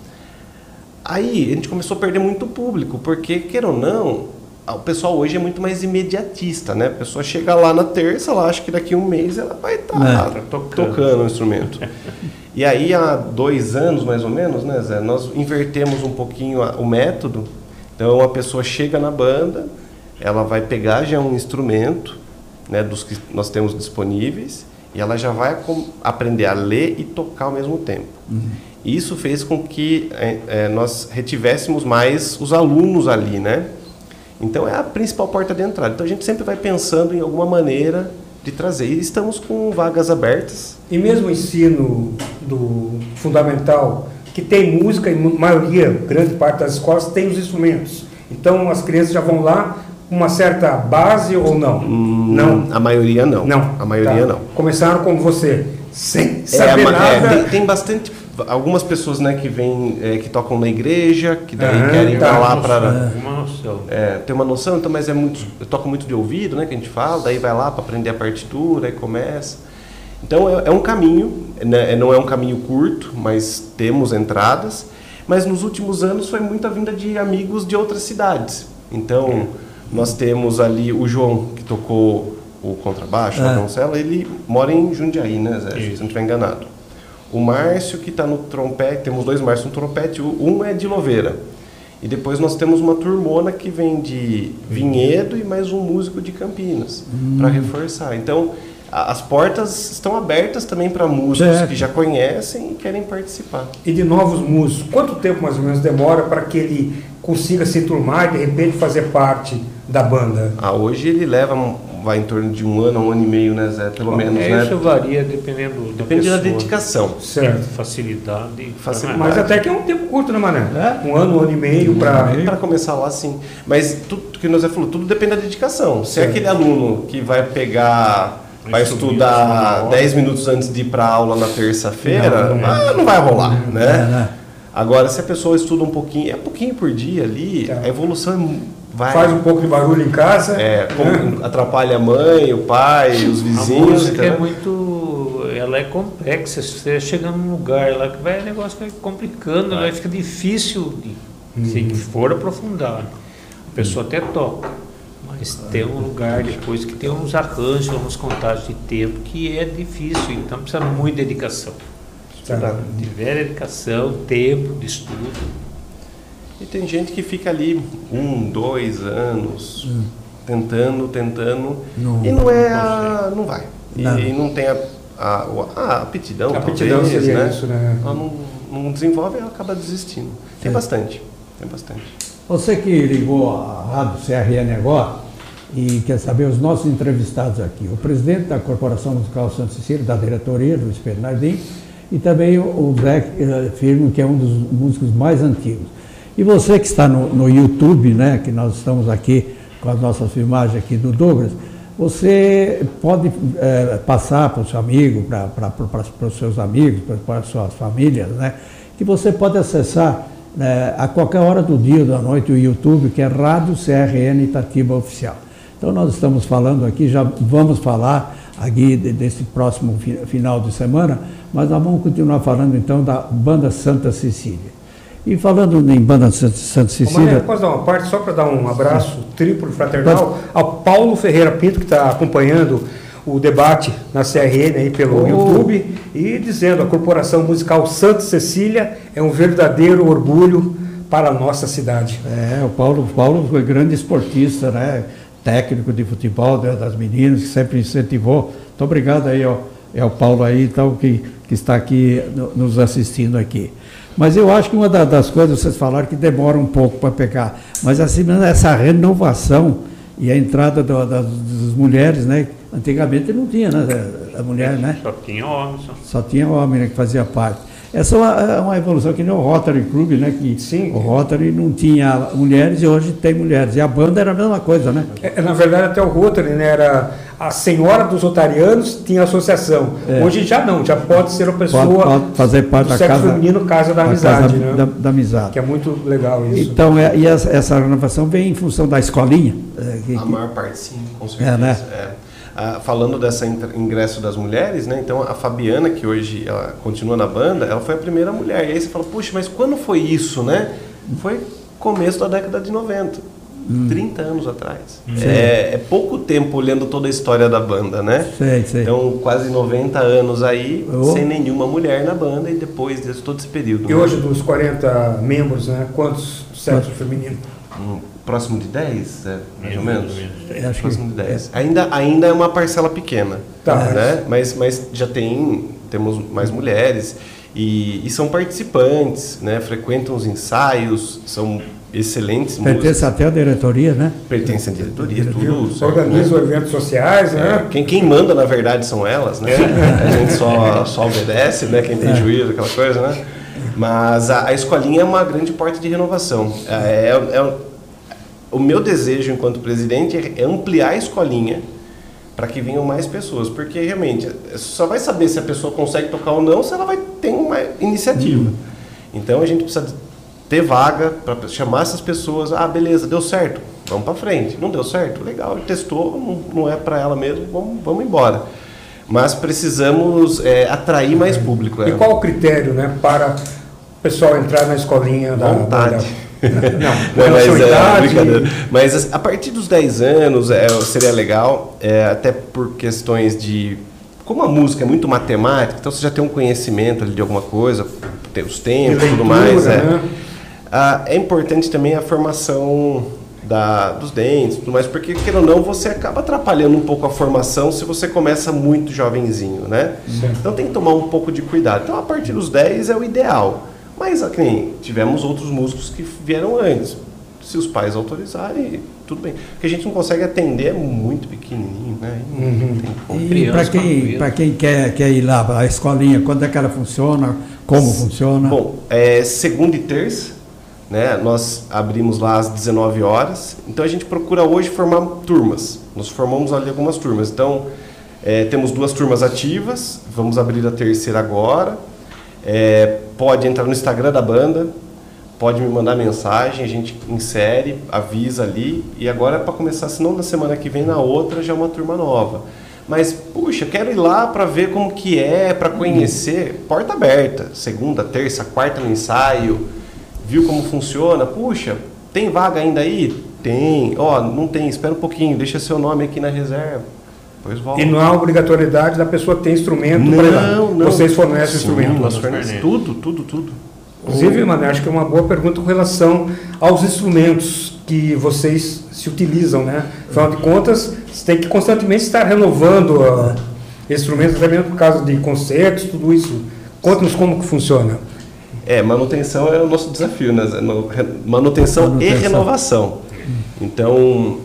Aí a gente começou a perder muito público, porque, queira ou não, o pessoal hoje é muito mais imediatista, né? A pessoa chega lá na terça, ela acha que daqui a um mês ela vai estar tá é. tocando. tocando o instrumento. E aí, há dois anos, mais ou menos, né, Zé, nós invertemos um pouquinho a, o método. Então, a pessoa chega na banda, ela vai pegar já um instrumento, né, dos que nós temos disponíveis, e ela já vai aprender a ler e tocar ao mesmo tempo. Uhum. Isso fez com que é, é, nós retivéssemos mais os alunos ali, né? Então, é a principal porta de entrada. Então, a gente sempre vai pensando em alguma maneira de trazer. E estamos com vagas abertas. E mesmo o ensino do fundamental, que tem música, e a maioria, grande parte das escolas, tem os instrumentos. Então, as crianças já vão lá com uma certa base ou não? Hum, não. A maioria não. Não. A maioria tá. não. Começaram como você, sem saber é, nada. É, tem, tem bastante... Algumas pessoas, né, que vêm, é, que tocam na igreja, que daí uhum, querem tá. ir lá para uma noção. É, ter uma noção, então, mas é muito, eu toco muito de ouvido, né, que a gente fala, daí vai lá para aprender a partitura e começa. Então é, é um caminho, né, não é um caminho curto, mas temos entradas. Mas nos últimos anos foi muita vinda de amigos de outras cidades. Então é. nós temos ali o João, que tocou o contrabaixo, é. a violoncelo, ele mora em Jundiaí, né, Zé? Se não estiver enganado. O Márcio, que está no trompete, temos dois Márcios no trompete, um é de Louveira. E depois nós temos uma turmona que vem de Vinhedo e mais um músico de Campinas, hum. para reforçar. Então, a, as portas estão abertas também para músicos certo. que já conhecem e querem participar. E de novos músicos, quanto tempo mais ou menos demora para que ele consiga se enturmar e de repente fazer parte da banda? Ah, hoje ele leva... vai em torno de um ano, um ano e meio, né, Zé? Pelo Bom, menos, é, né? Isso varia dependendo da Depende pessoa. da dedicação. Certo. Facilidade. Facilidade. Mas até que é um tempo curto, né, Mané? É? Um ano, um ano e meio para... Para começar lá, sim. Mas tudo que nós já falou, tudo depende da dedicação. Se é aquele aluno que vai pegar... vai estudar dez minutos antes de ir para a aula na terça-feira, não, não, ah, não vai rolar, não, né? Não, não. Agora, se a pessoa estuda um pouquinho, é um pouquinho por dia ali, tá. a evolução é... Vai, faz um pouco de barulho em casa. É, como atrapalha a mãe, o pai, os vizinhos. A música é muito... ela é complexa. Você chega num lugar lá que vai, o negócio vai complicando, vai, vai ficar difícil de, hum. se for aprofundar. A pessoa até toca, mas tem um lugar depois que tem uns arranjos, uns contatos de tempo que é difícil, então precisa de muita dedicação. Se tiver dedicação, tempo de estudo. E tem gente que fica ali um, dois anos hum. tentando, tentando não, e não é a, não vai. Não. E, e não tem a, a, a aptidão, a aptidão talvez, seria né? Isso, né? Ela não, não desenvolve e ela acaba desistindo. Tem é. bastante, tem bastante. Você que ligou a Rádio C R N agora e quer saber os nossos entrevistados aqui, o presidente da Corporação Musical Santa Cecília, da diretoria, Luiz Pedro Nardim, e também o Zé Firmo, que é um dos músicos mais antigos. E você que está no, no YouTube, né, que nós estamos aqui com as nossas filmagens aqui do Douglas, você pode é, passar para o seu amigo, para os seus amigos, para as suas famílias, né, que você pode acessar é, a qualquer hora do dia ou da noite o YouTube, que é Rádio C R N Itatiba Oficial. Então nós estamos falando aqui, já vamos falar aqui desse próximo final de semana, mas nós vamos continuar falando então da Banda Santa Cecília. E falando em Banda Santa Cecília... Mané, posso dar uma parte só para dar um abraço triplo fraternal ao Paulo Ferreira Pinto, que está acompanhando o debate na C R N aí pelo oh. YouTube, e dizendo: a Corporação Musical Santa Cecília é um verdadeiro orgulho para a nossa cidade. É, o Paulo, o Paulo foi grande esportista, né? Técnico de futebol das meninas, que sempre incentivou. Muito obrigado aí, ó, é o Paulo aí, então, que, que está aqui no, nos assistindo aqui. Mas eu acho que uma das coisas, vocês falaram que demora um pouco para pegar, mas assim, essa renovação E a entrada do, da, das mulheres, né? Antigamente não tinha, né? A mulher, né? Só tinha homens. Só, só tinha homem, né, que fazia parte. Essa é uma, uma evolução que nem o Rotary Club, né? Que Sim. O Rotary não tinha mulheres e hoje tem mulheres. E a banda era a mesma coisa, né? É, na verdade, até o Rotary, né, era a senhora dos rotarianos, tinha associação. É. Hoje já não, já pode ser uma pessoa pode, pode fazer parte do da sexo casa, feminino, casa da amizade, casa né? da, da amizade. Que é muito legal isso. Então, é, e essa, essa renovação vem em função da escolinha? É, que, a maior parte, sim, com certeza. É, né? É. Ah, falando desse ingresso das mulheres, né? Então a Fabiana, que hoje ela continua na banda, ela foi a primeira mulher. E aí você fala, puxa, mas quando foi isso, né? Foi começo da década de noventa, hum. trinta anos atrás. Hum. É, é pouco tempo olhando toda a história da banda, né? Sei, sei. Então quase noventa anos aí, oh. sem nenhuma mulher na banda e depois de todo esse período. E né? Hoje dos quarenta membros, né? Quantos sexo feminino? Hum. Próximo de dez, é, mais ou menos? É, acho Próximo que, de dez. É. Ainda, ainda é uma parcela pequena, tá, né? mas, mas já tem, temos mais mulheres e, e são participantes, né? Frequentam os ensaios, são excelentes músicos. Pertence até à diretoria, né? Pertence à diretoria, tudo. Organizam, né? Eventos sociais, né? É, quem, quem manda, na verdade, são elas, né? A gente só, só obedece, né? Quem tem é. juízo, aquela coisa, né? Mas a, a escolinha é uma grande porta de renovação. É, é, o meu desejo enquanto presidente é ampliar a escolinha para que venham mais pessoas, porque realmente só vai saber se a pessoa consegue tocar ou não se ela vai ter uma iniciativa. Uhum. Então a gente precisa ter vaga para chamar essas pessoas. Ah, beleza, deu certo, vamos para frente. Não deu certo, legal, testou, não, não é para ela mesmo, vamos, vamos embora. Mas precisamos é, atrair mais público. E é. qual o critério, né, para o pessoal entrar na escolinha da vontade? Da... Não, não, mas, é, brincadeira. Mas a partir dos dez anos é, seria legal, é, até por questões de... Como a música é muito matemática, então você já tem um conhecimento ali de alguma coisa, tem os tempos e tudo mais. Né? É. Ah, é importante também a formação da, dos dentes, tudo mais, porque, queira ou não, você acaba atrapalhando um pouco a formação se você começa muito jovenzinho, né? Sim. Então tem que tomar um pouco de cuidado. Então a partir dos dez é o ideal. Mas assim, tivemos outros músicos que vieram antes. Se os pais autorizarem, tudo bem. O que a gente não consegue atender é muito pequenininho, né? Uhum. E para quem, para quem quer, quer ir lá, a escolinha, quando é que ela funciona? Como funciona? Bom, é segunda e terça, né? Nós abrimos lá às dezenove horas. Então a gente procura hoje formar turmas. Nós formamos ali algumas turmas. Então é, temos duas turmas ativas. Vamos abrir a terceira agora. É, pode entrar no Instagram da banda, pode me mandar mensagem, a gente insere, avisa ali, e agora é para começar, senão na semana que vem, na outra, já é uma turma nova. Mas, puxa, eu quero ir lá para ver como que é, para conhecer, porta aberta, segunda, terça, quarta no ensaio, viu como funciona, puxa, tem vaga ainda aí? Tem, ó, oh, não tem, espera um pouquinho, deixa seu nome aqui na reserva. E não há obrigatoriedade da pessoa ter instrumento para ir lá. Não. Vocês fornecem instrumento? Nós fornecemos tudo, tudo, tudo. Inclusive, Mané, acho que é uma boa pergunta com relação aos instrumentos que vocês se utilizam, né? Afinal de contas, você tem que constantemente estar renovando uh, instrumentos, até mesmo por causa de concertos, tudo isso. Conta-nos como que funciona. É, manutenção é o nosso desafio, né? Manutenção, manutenção. e renovação. Então...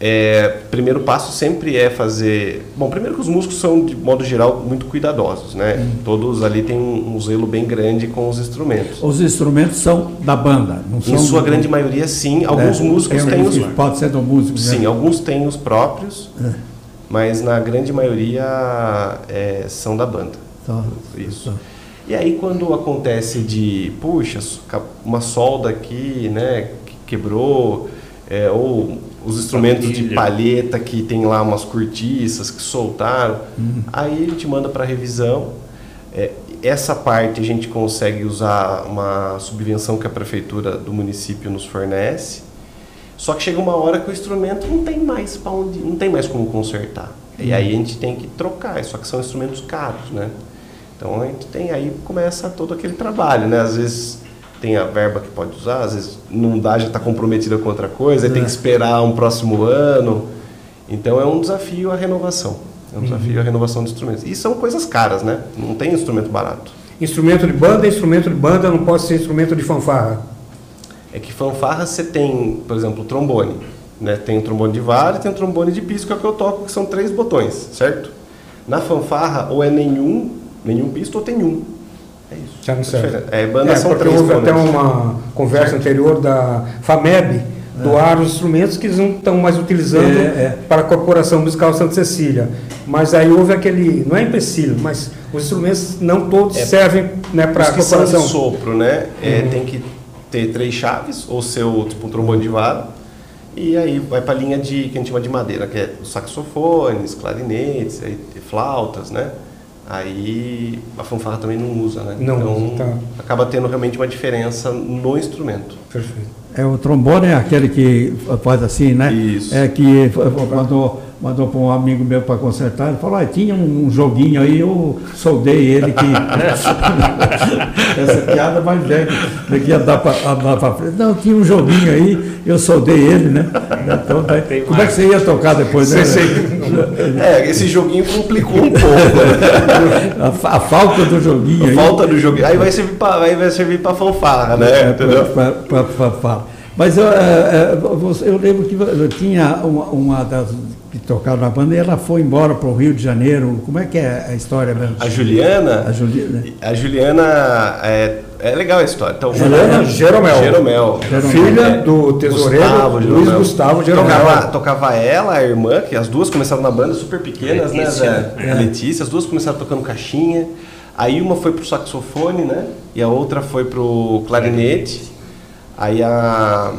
É, primeiro passo sempre é fazer... Bom, primeiro que os músicos são, de modo geral, muito cuidadosos, né? Hum. Todos ali têm um, um zelo bem grande com os instrumentos. Os instrumentos são da banda? Não são em sua do... grande maioria, sim. Alguns é, músicos têm os... Pode ser do músico, Sim, né? alguns têm os próprios, é. Mas na grande maioria é, são da banda. Tá. Isso. Tá. E aí quando acontece de, puxa, uma solda aqui, né, que quebrou, é, ou... os instrumentos Família. de palheta que tem lá umas cortiças que soltaram, uhum. Aí a gente manda para revisão. É, essa parte a gente consegue usar uma subvenção que a prefeitura do município nos fornece. Só que chega uma hora que o instrumento não tem mais para onde, não tem mais como consertar. Uhum. E aí a gente tem que trocar. Só que são instrumentos caros, né? Então a gente tem aí começa todo aquele trabalho, né? Às vezes tem a verba que pode usar, às vezes não dá, já está comprometida com outra coisa, aí é. tem que esperar um próximo ano. Então é um desafio a renovação. É um desafio uhum. a renovação de instrumentos. E são coisas caras, né? Não tem instrumento barato. Instrumento de banda, instrumento de banda não pode ser instrumento de fanfarra. É que fanfarra você tem, por exemplo, o trombone. né? Tem o trombone de vara e tem o trombone de pisto, que é o que eu toco, que são três botões, certo? Na fanfarra, ou é nenhum, nenhum pisto ou tem um. É isso. Já não serve. É, banda é, são porque três houve tones. até uma conversa anterior da FAMEB, doaram os instrumentos que eles não estão mais utilizando é, é. para a Corporação Musical Santa Cecília. Mas aí houve aquele, não é empecilho, mas os instrumentos não todos é, servem, né, para a corporação. São de sopro, né? É, uhum. Tem que ter três chaves, ou seu tipo um trombone de vara, e aí vai para a linha de, que a gente chama de madeira, que é os saxofones, clarinetes, aí, flautas, né? Aí a fanfarra também não usa, né? Não, então tá. acaba tendo realmente uma diferença no instrumento. Perfeito. É, o trombone é aquele que faz assim, né? Isso. É que mandou, mandou para um amigo meu para consertar, ele falou, ah, tinha um joguinho aí, eu soldei ele que... Essa piada mais velha, que ia dar para frente. Não, tinha um joguinho aí, eu soldei ele, né? Então, daí, como é que você ia tocar depois, né? É, esse joguinho complicou um pouco. Né? A, a falta do joguinho a aí. falta do joguinho. Aí vai servir para vai servir para fanfarra, né? É, entendeu? Para fanfarra. Mas eu, eu lembro que eu tinha uma, uma das que tocaram na banda e ela foi embora para o Rio de Janeiro. Como é que é a história mesmo? A Juliana? A Juliana, a Juliana é, é legal a história. Então, Juliana Jeromel. Jeromel. Filha é, do tesoureiro Gustavo, Luiz Gustavo Jeromel. Tocava, tocava ela, a irmã, que as duas começaram na banda super pequenas, Letícia, né? Zé? É. Letícia, as duas começaram tocando caixinha. Aí uma foi pro saxofone, né? E a outra foi pro clarinete. Aí a,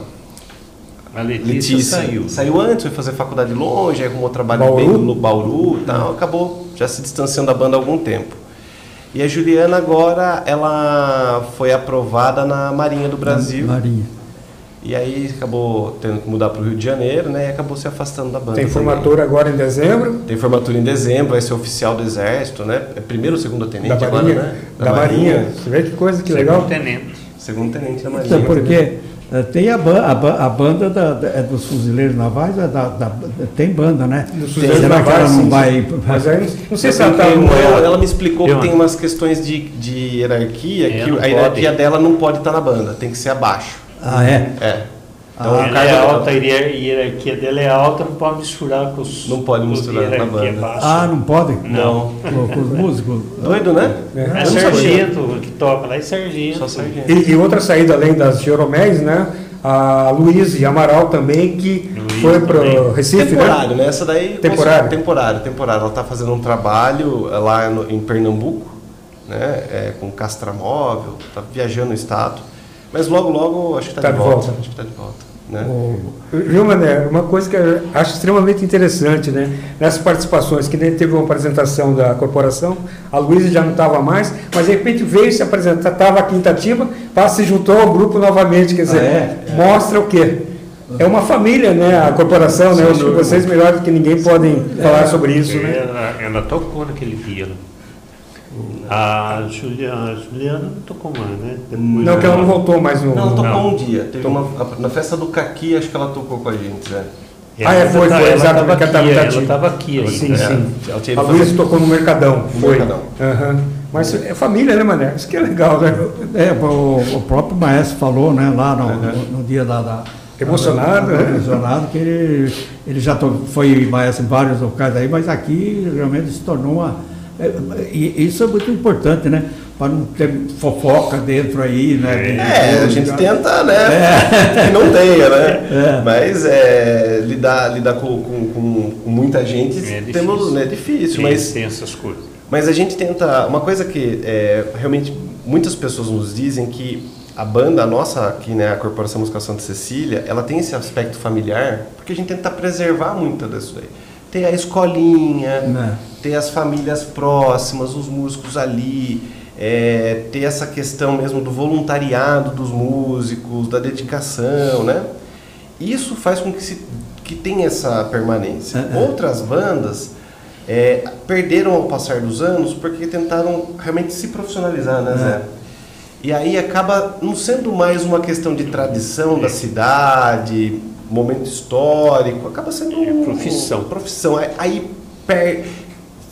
a Letícia, Letícia saiu. Saiu antes, foi fazer faculdade longe, aí arrumou trabalho Bauru. bem no Bauru e tal, acabou já se distanciando da banda há algum tempo. E a Juliana agora, ela foi aprovada na Marinha do Brasil. Marinha. E aí acabou tendo que mudar para o Rio de Janeiro, né? E acabou se afastando da banda. Tem formatura agora em dezembro? Tem formatura em dezembro, vai ser oficial do Exército, né? É primeiro ou segundo tenente da agora, Marinha, né? Da, da Marinha. Marinha. Você vê que coisa, que segundo legal. Tenente. Segundo tenente da Marinha. Então, porque uh, tem a, ba a, a banda da, da, é dos fuzileiros navais, é da, da, tem banda, né? Dos fuzileiros Será navais, que ela não sim, vai... sim. Mas aí, não sei se ela tá... ela, ela me explicou Eu, que tem umas questões de, de hierarquia, é, que a hierarquia pode. dela não pode estar na banda, tem que ser abaixo. Ah, é? É. Então, ah, ela é alta, a hierarquia dela é alta, não pode misturar com os... Não pode misturar na banda. Baixa. Ah, não pode? Não. Com, com os músicos? Doido, né? É, é sargento que toca lá, é sargento. Só sargento. E, e outra saída além das Jeroméis, né? A Luiz Amaral também, que Luiz foi para o Recife, temporário, né? né? Essa daí... Temporário. Temporário, temporário. Ela está fazendo um trabalho lá no, em Pernambuco, né? É, com castramóvel, está viajando no estado. Mas logo, logo, acho que está tá de, de volta. volta. Acho que está de volta. Né? Oh, viu, Mané? Uma coisa que eu acho extremamente interessante, né? Nessas participações, que nem teve uma apresentação da corporação, a Luísa já não estava mais, mas de repente veio se apresentar, estava aqui em Itatiba, se juntou ao grupo novamente, quer dizer, ah, é? mostra o quê? É uma família, né? A corporação, né? Eu acho que vocês, melhor do que ninguém, podem é, falar sobre isso, ela, né? Ela, ela tocou naquele dia, né? A Juliana, a Juliana não tocou mais, né? Depois não, que ela não voltou mais no... Não, ela tocou não. um dia. Teve uma, na festa do Caqui, acho que ela tocou com a gente, né? Ah, é, foi, foi, exatamente. Ela estava aqui, aqui sim, sim. É, a Luísa tocou no Mercadão. No foi. Mercadão. Uhum. Mas é família, né, Mané? Isso que é legal, né? É, o, o próprio maestro falou, né, lá no, uhum. no, no dia da... da emocionado, da, da, né? Emocionado, que ele, ele já to, foi maestro em vários locais aí, mas aqui realmente se tornou uma... E isso é muito importante, né? Para não ter fofoca dentro aí, né? É, a gente tenta, né? É. Que não tenha, né? É. Mas é, lidar, lidar com, com, com muita gente é temos, né, é difícil. Mas, tem essas coisas. Mas a gente tenta. Uma coisa que é, realmente muitas pessoas nos dizem que a banda, a nossa aqui, né, a Corporação Musical Santa Cecília, ela tem esse aspecto familiar, porque a gente tenta preservar muito disso daí. Tem a escolinha, né? Ter as famílias próximas, os músicos ali, é, ter essa questão mesmo do voluntariado dos músicos, da dedicação, né? Isso faz com que, se, que tenha essa permanência. É, é. Outras bandas é, perderam ao passar dos anos porque tentaram realmente se profissionalizar, né, Zé? É. E aí acaba não sendo mais uma questão de tradição da cidade, momento histórico, acaba sendo é, profissão. Um, profissão. Aí per,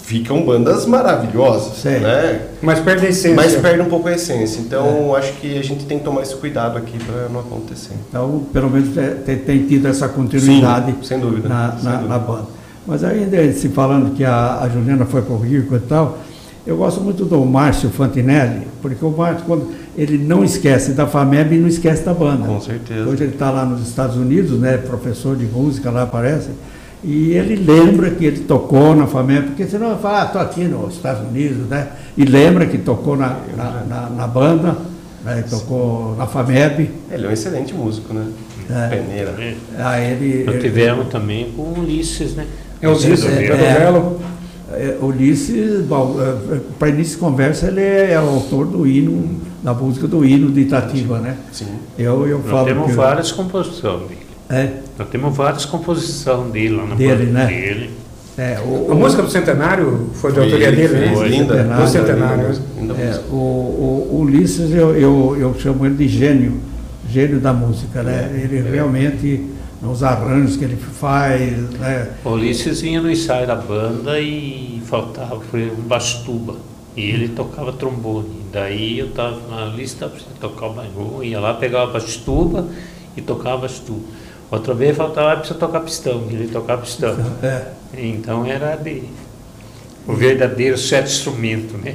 ficam bandas maravilhosas, né? Mas perde a essência. Mas perde um pouco a essência. Então, é. acho que a gente tem que tomar esse cuidado aqui para não acontecer. Então, pelo menos tem, tem tido essa continuidade. Sim, sem dúvida, na, sem na, dúvida. na banda. Mas ainda se falando que a, a Juliana foi para o Rio e tal, eu gosto muito do Márcio Fantinelli, porque o Márcio, quando ele não esquece da FAMEB e não esquece da banda. Com certeza. Hoje ele está lá nos Estados Unidos, né, professor de música lá, parece. E ele lembra que ele tocou na FAMEB, porque senão ele fala, ah, estou aqui nos Estados Unidos, né? E lembra que tocou na, na, na, na banda, né? Tocou na FAMEB. Ele é um excelente músico, né? É. Peneira. É. Ah, ele, Nós ele, tivemos também com o Ulisses, né? É o Ulisses, é, é, é, Ulisses, para início de conversa, ele é, é autor do hino, da música do hino de Itatiba, né? Sim. Eu, eu Nós falo temos que várias composições dele. É, Nós temos várias composições dele lá na Dele, banda né? dele. é, o, A música do Centenário foi de Foi autoria ele que dele, né? fez, linda. Centenário. Do Centenário. Linda é, música. o, o, o Ulisses, eu, eu, eu chamo ele de gênio, gênio da música, né? É, Ele é. realmente, nos arranjos que ele faz, né? O Ulisses vinha no ensaio da banda e faltava foi um baixo tuba. E ele tocava trombone. Daí eu estava na lista para tocar o banjo, ia lá, pegava a baixo tuba e tocava baixo tuba. Outra vez faltava para tocar pistão, e ele tocava pistão. É, Então era de, o verdadeiro sete instrumento, né?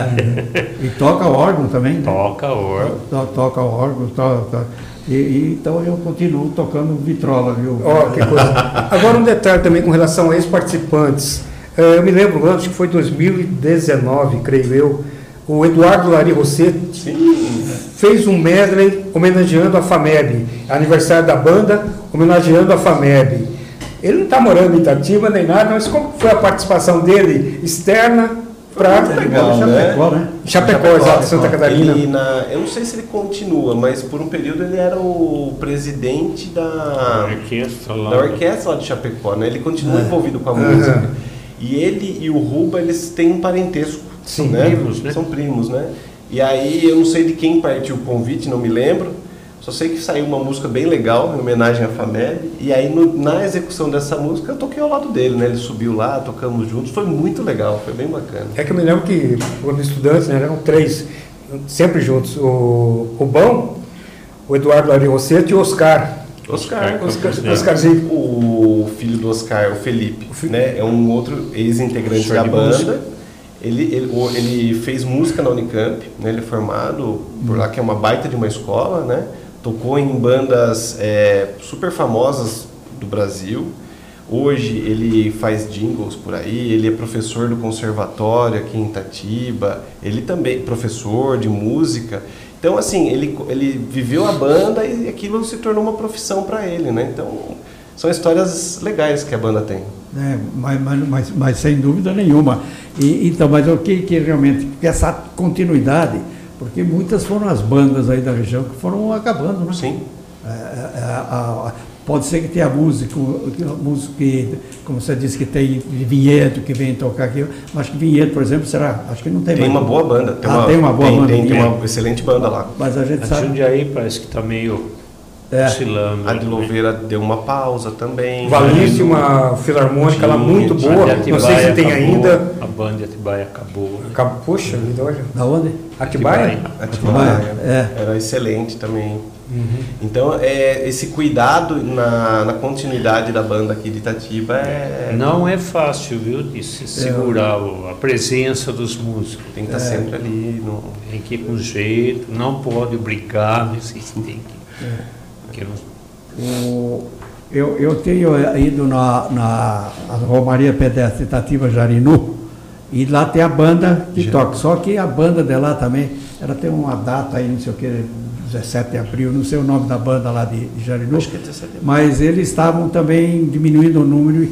é. E toca órgão também, né? Toca órgão. To- Toca órgão, toca. E, e, então eu continuo tocando vitrola, viu? Ó, que coisa. Agora um detalhe também com relação a ex-participantes. Eh, Eu me lembro, acho que foi dois mil e dezenove, creio eu, o Eduardo Lari Rossetti Sim. fez um medley homenageando a FAMEB, aniversário da banda, homenageando a FAMEB. Ele não está morando em Itatiba nem nada, mas como foi a participação dele externa para legal, Chapecó, né? né? Chapecó, exato, Santa Catarina. Ele na, eu não sei se ele continua, mas por um período ele era o presidente da, Orquestra lá. da orquestra lá de Chapecó, né? Ele continua É. envolvido com a Aham. música. E ele e o Ruba, eles têm um parentesco. São né? primos, né? São primos, né? E aí eu não sei de quem partiu o convite, não me lembro. Só sei que saiu uma música bem legal, em homenagem à FAMEB. E aí no, na execução dessa música eu toquei ao lado dele, né? Ele subiu lá, tocamos juntos. Foi muito legal, foi bem bacana. É que eu me lembro que, quando estudantes, né, eram três, sempre juntos. O Rubão, o Eduardo Lari Rossetti e o Oscar. Oscar. Oscar, É. Oscarzinho. O filho do Oscar, o Felipe, O Fi- né? É um outro ex-integrante Show da de banda. música. Ele, ele, o- ele fez música na Unicamp, né? Ele é formado por lá, que é uma baita de uma escola, né? Tocou em bandas é, super famosas do Brasil. Hoje ele faz jingles por aí, ele é professor do conservatório aqui em Itatiba, ele também é professor de música. Então, assim, ele, ele viveu a banda e aquilo se tornou uma profissão para ele, né? Então, são histórias legais que a banda tem. É, mas, mas, mas, mas sem dúvida nenhuma. E, então, mas o que, que realmente, porque essa continuidade, porque muitas foram as bandas aí da região que foram acabando, né? Sim. É, é, a- a- pode ser que tenha músico, músico que, como você disse, que tem vinhedo que vem tocar aqui, mas que vinhedo, por exemplo, será? Acho que não tem Tem mais. uma boa banda. Tem Ah, uma, tem uma boa tem, banda. Tem, tem É. uma excelente banda lá. Mas a gente A sabe. Jundiaí parece que está meio É. oscilando. A de né? Louveira deu uma pausa também. Valício, uma filarmônica lá muito Tinha, boa, A de não sei se Atibaia tem acabou, ainda. A banda de Atibaia acabou. Né? Acab- Poxa vida, olha. Da onde? Atibaia? Atibaia. É. Era excelente também. Uhum. Então, é, esse cuidado na, na continuidade da banda aqui de Itatiba é, Não é fácil, viu, de se segurar o- a presença dos músicos. tem que estar sempre ali. No, Tem que ir com jeito, não pode obrigar, mas vocês têm que. que não- O- eu, eu tenho ido na, na a Romaria Pedestre Itatiba Jarinu, e lá tem a banda que Já. toca. Só que a banda de lá também, ela tem uma data aí, não sei o que, dezessete de abril, não sei o nome da banda lá de, de Jarinu. Acho que é dezessete de abril. Mas eles estavam também diminuindo o número,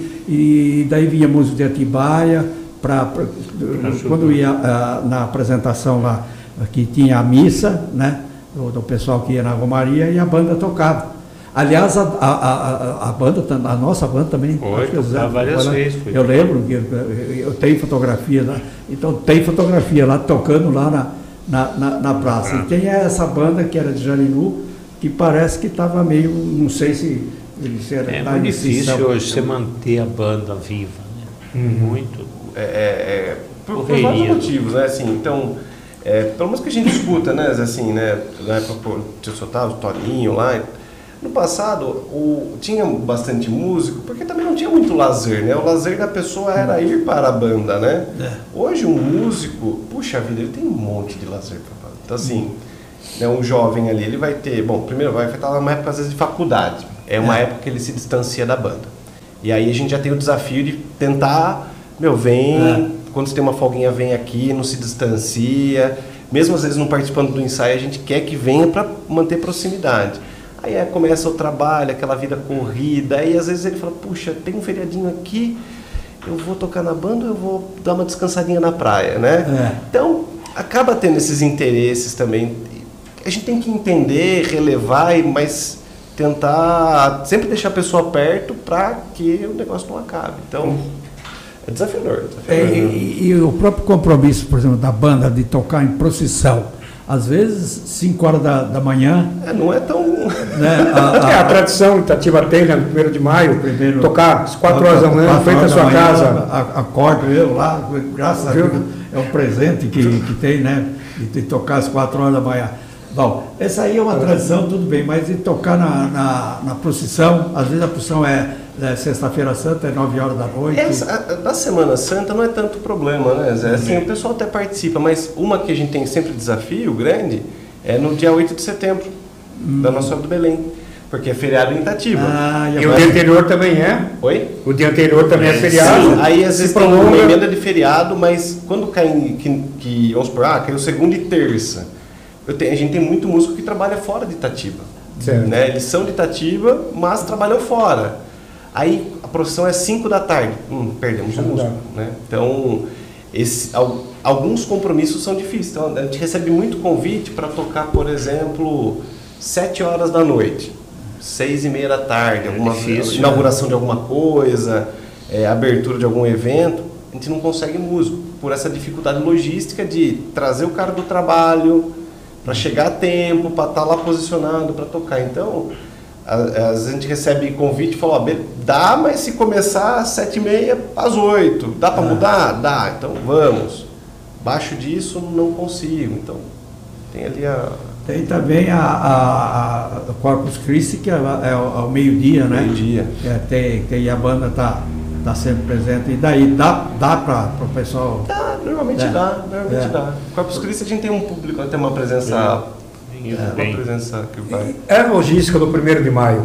e daí vinha música de Atibaia, pra, pra- quando ia ah, na apresentação lá, que tinha a missa, né, do, do pessoal que ia na Romaria, e a banda tocava. Aliás, a, a, a, a banda, a nossa banda também. Foi, acho que tocava eu- várias eu- vezes, foi. Eu lembro que eu, eu tenho fotografia lá, então tem fotografia lá, tocando lá na, na, na, na praça. E tem essa banda que era de Jarinu, que parece que estava meio, não sei se ele se era É da muito iniciação. difícil hoje você manter a banda viva, né? Uhum. Muito. é, é, por, por vários motivos, né? Assim, então, é, pelo menos que a gente escuta, né? Assim, né? Na época o Tio Otávio, o Toninho lá. No passado, o, tinha bastante músico, porque também não tinha muito lazer, né? O lazer da pessoa era ir para a banda, né? É. Hoje, um músico, puxa vida, ele tem um monte de lazer para banda. Então, assim, né, um jovem ali, ele vai ter... Bom, primeiro, vai estar numa época, às vezes, de faculdade. É uma é. época que ele se distancia da banda. E aí a gente já tem o desafio de tentar... Meu, vem... É. Quando você tem uma folguinha, vem aqui, não se distancia. Mesmo, às vezes, não participando do ensaio, a gente quer que venha para manter proximidade. Aí é, começa o trabalho, aquela vida corrida, aí às vezes ele fala, puxa, tem um feriadinho aqui, eu vou tocar na banda ou eu vou dar uma descansadinha na praia, né? É. Então, acaba tendo esses interesses também. A gente tem que entender, relevar, mas tentar sempre deixar a pessoa perto para que o negócio não acabe. Então, é desafiador. desafiador. É, e, e o próprio compromisso, por exemplo, da banda de tocar em procissão, às vezes, cinco horas da, da manhã... É, não é tão... Né, a, a, é, a tradição Itatiba tem, né, no primeiro de maio, primeiro, tocar às quatro horas da manhã, frente à sua manhã, casa. Acordo eu lá, graças a Deus, é um presente que, que tem, né, de tocar às quatro horas da manhã. Bom, essa aí é uma tradição, tudo bem, mas de tocar na, na, na procissão, às vezes a procissão é... É, Sexta-feira Santa, é nove horas da noite. Essa, da Semana Santa não é tanto problema, né, Zé? Assim, o pessoal até participa, mas uma que a gente tem sempre desafio grande é no dia oito de setembro, hum. da Nossa Senhora do Belém, porque é feriado em Itatiba. Ah, e o dia anterior também é? Oi? O dia anterior também é, é feriado. Sim, aí às vezes tem uma emenda de feriado, mas quando cai, que, que, vamos supor, ah, caiu segunda e terça, eu tenho, a gente tem muito músico que trabalha fora de Itatiba. Né? Eles são de Itatiba, mas trabalham fora. Aí a procissão é cinco da tarde. Hum, perdemos o músico, né? Então, esse, alguns compromissos são difíceis. Então, a gente recebe muito convite para tocar, por exemplo, sete horas da noite, seis e meia da tarde, alguma é difícil, inauguração né? de alguma coisa, é, abertura de algum evento. A gente não consegue músico, por essa dificuldade logística de trazer o cara do trabalho para chegar a tempo, para estar lá posicionado para tocar. Então... Às vezes a gente recebe convite e fala, ó, dá, mas se começar às sete e meia, às oito. Dá para ah. mudar? Dá, então vamos. Abaixo disso não consigo. Então tem ali a... Tem também a, a, a Corpus Christi, que é, é ao, ao meio-dia, né? Meio-dia. É, tem, tem a banda está tá sempre presente. E daí dá, dá para o pessoal... Dá, normalmente é. dá. Normalmente é. dá. Corpus Christi a gente tem um público, tem uma presença... É. É, uma presença que vai... É a logística do primeiro de maio.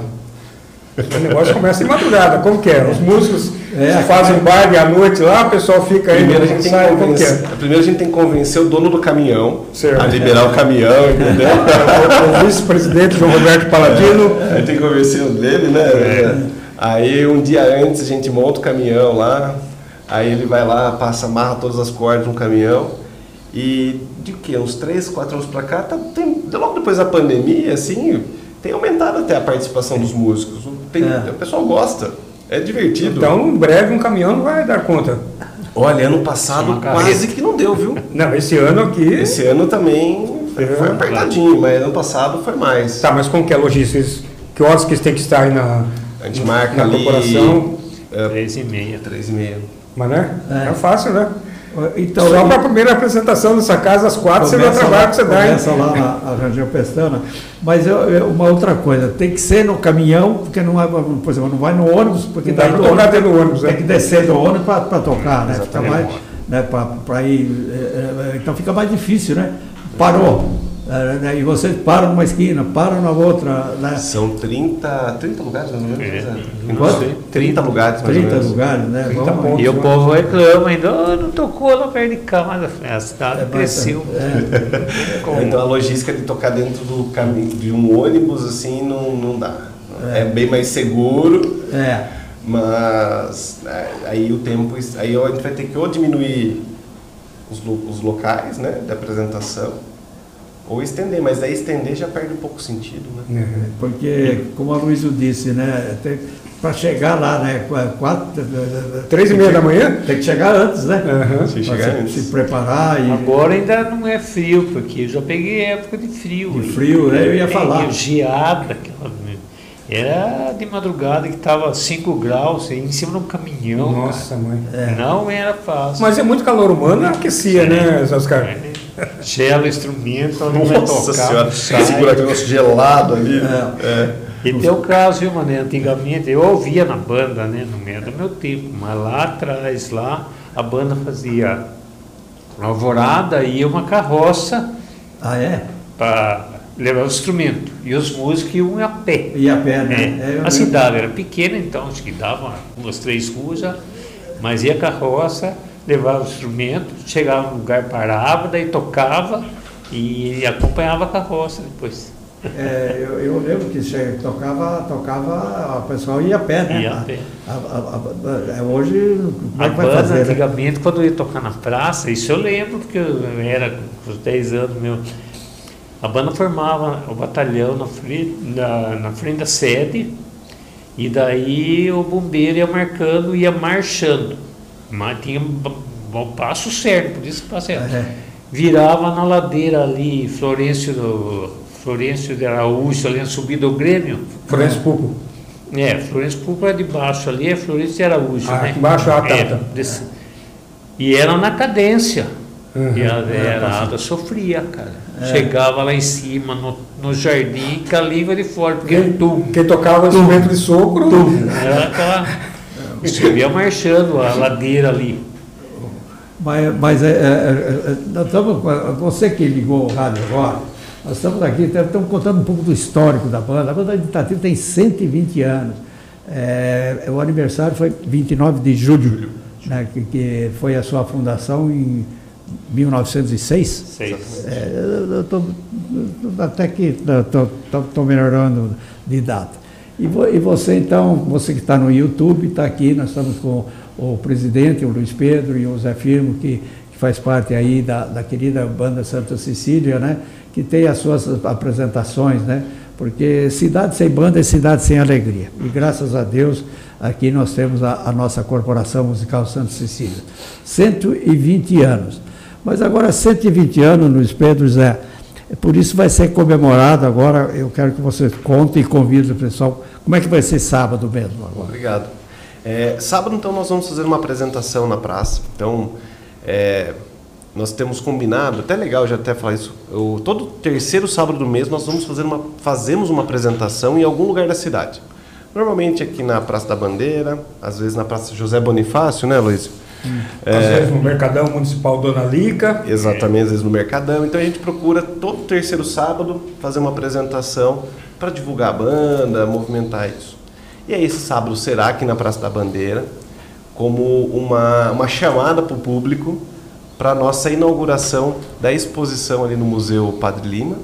O negócio começa em madrugada. Como que é? Os músicos é, fazem baile à noite lá, o pessoal fica aí. Primeiro a gente, sai, tem, que convencer, é? primeiro a gente tem que convencer o dono do caminhão certo. a liberar é. o caminhão, entendeu? O, o vice-presidente João Roberto Paladino. É, aí tem que convencer o dele, né? É. Aí um dia antes a gente monta o caminhão lá, aí ele vai lá, passa, amarra todas as cordas no caminhão. E de que uns três, quatro anos para cá, tá, tem, logo depois da pandemia, assim, tem aumentado até a participação dos músicos. Tem, é. O pessoal gosta, é divertido. Então, em breve, um caminhão não vai dar conta. Olha, ano passado quase que não deu, viu? Não, esse ano aqui... Esse ano também foi, foi apertadinho, mas ano passado foi mais. Tá, mas como que é a logística? Que horas que tem que estar aí na, a gente marca na ali, corporação? É, três e meia. Três e meia. Mas né? É, é fácil, né? Então, só para a primeira apresentação dessa casa, às quatro, você vai trabalhar que você dá. Começa lá a, a Rangel Pestana. Mas eu, eu, uma outra coisa, tem que ser no caminhão, porque não, é, por exemplo, não vai no ônibus, porque não dá para tocar dentro do ônibus. Tem é. que descer do ônibus para tocar, né? Fica mais, né? Para ir, é, então fica mais difícil, né? Parou. É, né? E vocês param numa esquina, param na outra. Né? São trinta, trinta lugares, mais ou menos. É. Quanto? trinta lugares, mais trinta ou menos. lugares, né? trinta pontos, e o povo reclama ainda, oh, não tocou lá perto de casa. A cidade é, cresceu. É. Então a logística de tocar dentro do caminho, de um ônibus, assim, não, não dá. É. é bem mais seguro. É. Mas aí o tempo, aí a gente vai ter que ou diminuir os, os locais, né, da apresentação, ou estender, mas aí estender já perde um pouco o sentido, né? É, porque, como a Luísa disse, né, para chegar lá, né, quatro, três e meia da manhã, tem que chegar antes, né? Uhum. Se, chegar se, antes. se preparar. E... Agora ainda não é frio, porque eu já peguei época de frio. De frio, né? Eu ia falar. Geada, aquela... Era de madrugada que estava cinco graus em cima de um caminhão. Nossa, cara. mãe. É. Não era fácil. Mas é muito calor humano, aquecia, é. né, Oscar? É. Gela o instrumento, não vai tocar. Senhora, segura aquele negócio gelado ali. É. É. E tem o caso, viu, mano? Antigamente eu ouvia na banda, né? No meio do meu tempo, mas lá atrás, lá, a banda fazia alvorada e uma carroça. Ah, é? Para levar o instrumento. E os músicos iam a pé. E a pé, né? É. É, a cidade era pequena, então acho que dava umas três ruas já, mas ia a carroça, levava o instrumento, chegava no lugar, parava, daí tocava e acompanhava a carroça depois. É, eu, eu lembro que você tocava, tocava, o pessoal ia a pé, né? Ia a pé. A, a, a, a, hoje, como é a que vai banda, fazer, antigamente, né? quando eu ia tocar na praça, isso eu lembro, porque eu era com os dez anos meu. A banda formava o batalhão na frente, na, na frente da sede, e daí o bombeiro ia marcando, ia marchando. Mas tinha o passo certo, por isso que passei. É. Virava na ladeira ali, Florencio, do, Florencio de Araújo, ali na subida do Grêmio. Florencio Pupo. É, Florencio Pupo é de baixo ali, é Florencio de Araújo. Ah, né? embaixo a é, desse, E era na cadência. Uhum. E a verada sofria, cara. É. Chegava lá em cima, no, no jardim, com a língua de fora. Porque quem, tum, quem tocava o instrumento de sopro. Tum, era aquela. Subia marchando a ladeira ali. Mas, mas é, é, nós estamos, você que ligou o rádio agora, nós estamos aqui, estamos contando um pouco do histórico da banda. A banda Itatiba tem cento e vinte anos. É, o aniversário foi vinte e nove de julho, né, que, que foi a sua fundação em mil novecentos e seis? Seis. É, eu estou até que estou melhorando de data. E, vo, e você, então, você que está no YouTube, está aqui, nós estamos com o presidente, o Luiz Pedro, e o Zé Firmo, que, que faz parte aí da, da querida banda Santa Cecília, né, que tem as suas apresentações, né, porque cidade sem banda é cidade sem alegria. E graças a Deus, aqui nós temos a, a nossa Corporação Musical Santa Cecília. cento e vinte anos. Mas agora, cento e vinte anos, Luiz Pedro, Zé, por isso vai ser comemorado agora. Eu quero que você conte e convide o pessoal. Como é que vai ser sábado mesmo agora? Obrigado. É, sábado, então, nós vamos fazer uma apresentação na praça. Então, é, nós temos combinado, até legal já até falar isso, eu, todo terceiro sábado do mês nós vamos fazer uma, fazemos uma apresentação em algum lugar da cidade. Normalmente aqui na Praça da Bandeira, às vezes na Praça José Bonifácio, né, Luiz? Hum. É, às vezes no Mercadão Municipal Dona Lica. Exatamente, é. Às vezes no Mercadão. Então a gente procura todo terceiro sábado fazer uma apresentação para divulgar a banda, movimentar isso. E aí esse sábado será aqui na Praça da Bandeira, como uma, uma chamada para o público para a nossa inauguração da exposição ali no Museu Padre Lima,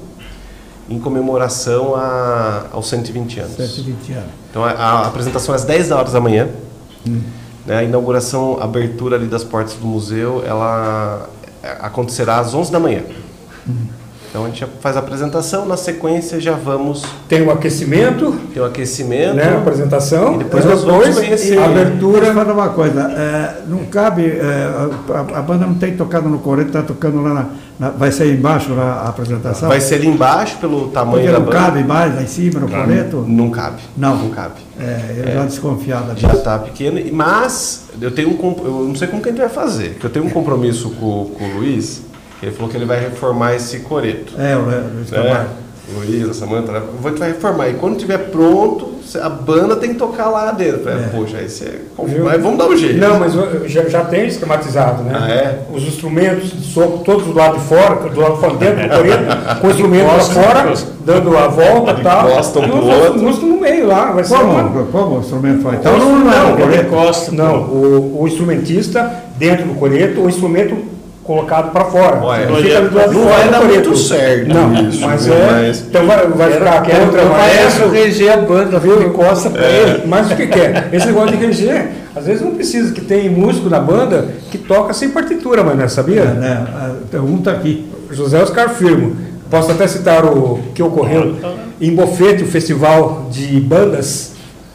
em comemoração a, aos cento e vinte anos. cento e vinte anos. Então a, a apresentação é às dez horas da manhã. Hum. Né, a inauguração, a abertura ali das portas do museu, ela acontecerá às onze da manhã. Hum. Então a gente já faz a apresentação, na sequência já vamos... Tem um aquecimento. Tem um aquecimento. Né, a apresentação. E depois é, nós depois, vamos conhecer. A abertura... Fala uma coisa, é, não cabe... É, a, a banda não tem tocado no coreto, está tocando lá na, na... Vai ser embaixo lá a apresentação? Vai ser ali embaixo, pelo tamanho Porque da não banda. cabe mais lá em cima, no Não, coreto? não cabe. Não? Não cabe. É, eu é, já desconfiado disso. Já está pequeno, mas eu tenho um... Eu não sei como que a gente vai fazer, porque eu tenho um compromisso com, com o Luiz. Ele falou que ele vai reformar esse coreto. É, o Luiz Camargo. É, Luiz, a Samanta, a gente vai reformar. E quando estiver pronto, a banda tem que tocar lá dentro. É. Poxa, aí você... Mas vamos dar um jeito. Não, mas já, já tem esquematizado, né? Ah, é? Os instrumentos de sopro, todos do lado de fora, do lado de fora, dentro do coreto, com o instrumento lá fora, dando a volta e tal. Encostam pro outro. Músico no meio lá. Vai ser como, uma... como o instrumento foi? Então, não, não, não, ele encosta. Não, o, o instrumentista dentro do coreto, o instrumento colocado para fora. Ué, ele fica do lado de não fora vai dar coreto. muito certo. Não, isso, mas viu? é. Mas... Então vai, vai ficar quero, contra o maestro. reger a banda, viu? Encosta para É. ele. Mas o que, que é? Esse negócio de reger, às vezes não precisa, que tem músico na banda que toca sem partitura, mas não sabia? É, né? Um está aqui. José Oscar Firmo. Posso até citar o que ocorreu em Bofete, o festival de bandas.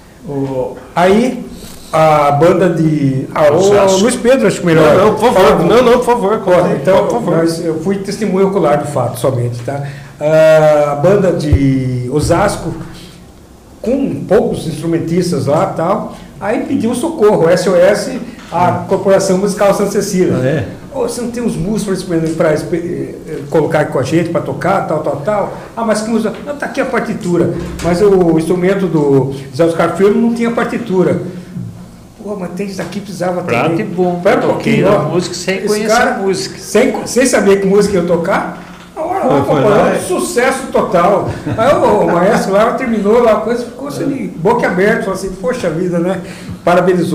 O, aí a banda de... Ah, o Luiz Pedro, acho que melhor. Não, não, por favor. Não, não, por favor. Corre, então, por favor. Mas eu fui testemunho ocular do fato somente, tá? A banda de Osasco com poucos instrumentistas lá e tal, aí pediu socorro, S O S, a é. Corporação Musical Santa Cecília. Ah, é? Oh, você não tem os músicos para colocar aqui com a gente, para tocar, tal, tal, tal. Ah, mas que música? Não, tá aqui a partitura. Mas o instrumento do Zé Oscar Filho não tinha partitura. Pô, mas tem isso aqui, precisava ter. Prato e bom, para toquei na música sem conhecer a música. Sem, sem saber que música ia tocar, a hora lá, foi lá, um sucesso total. Aí o, o maestro lá terminou lá, a coisa ficou assim, de boca aberta, falou assim, poxa vida, né? Parabenizou.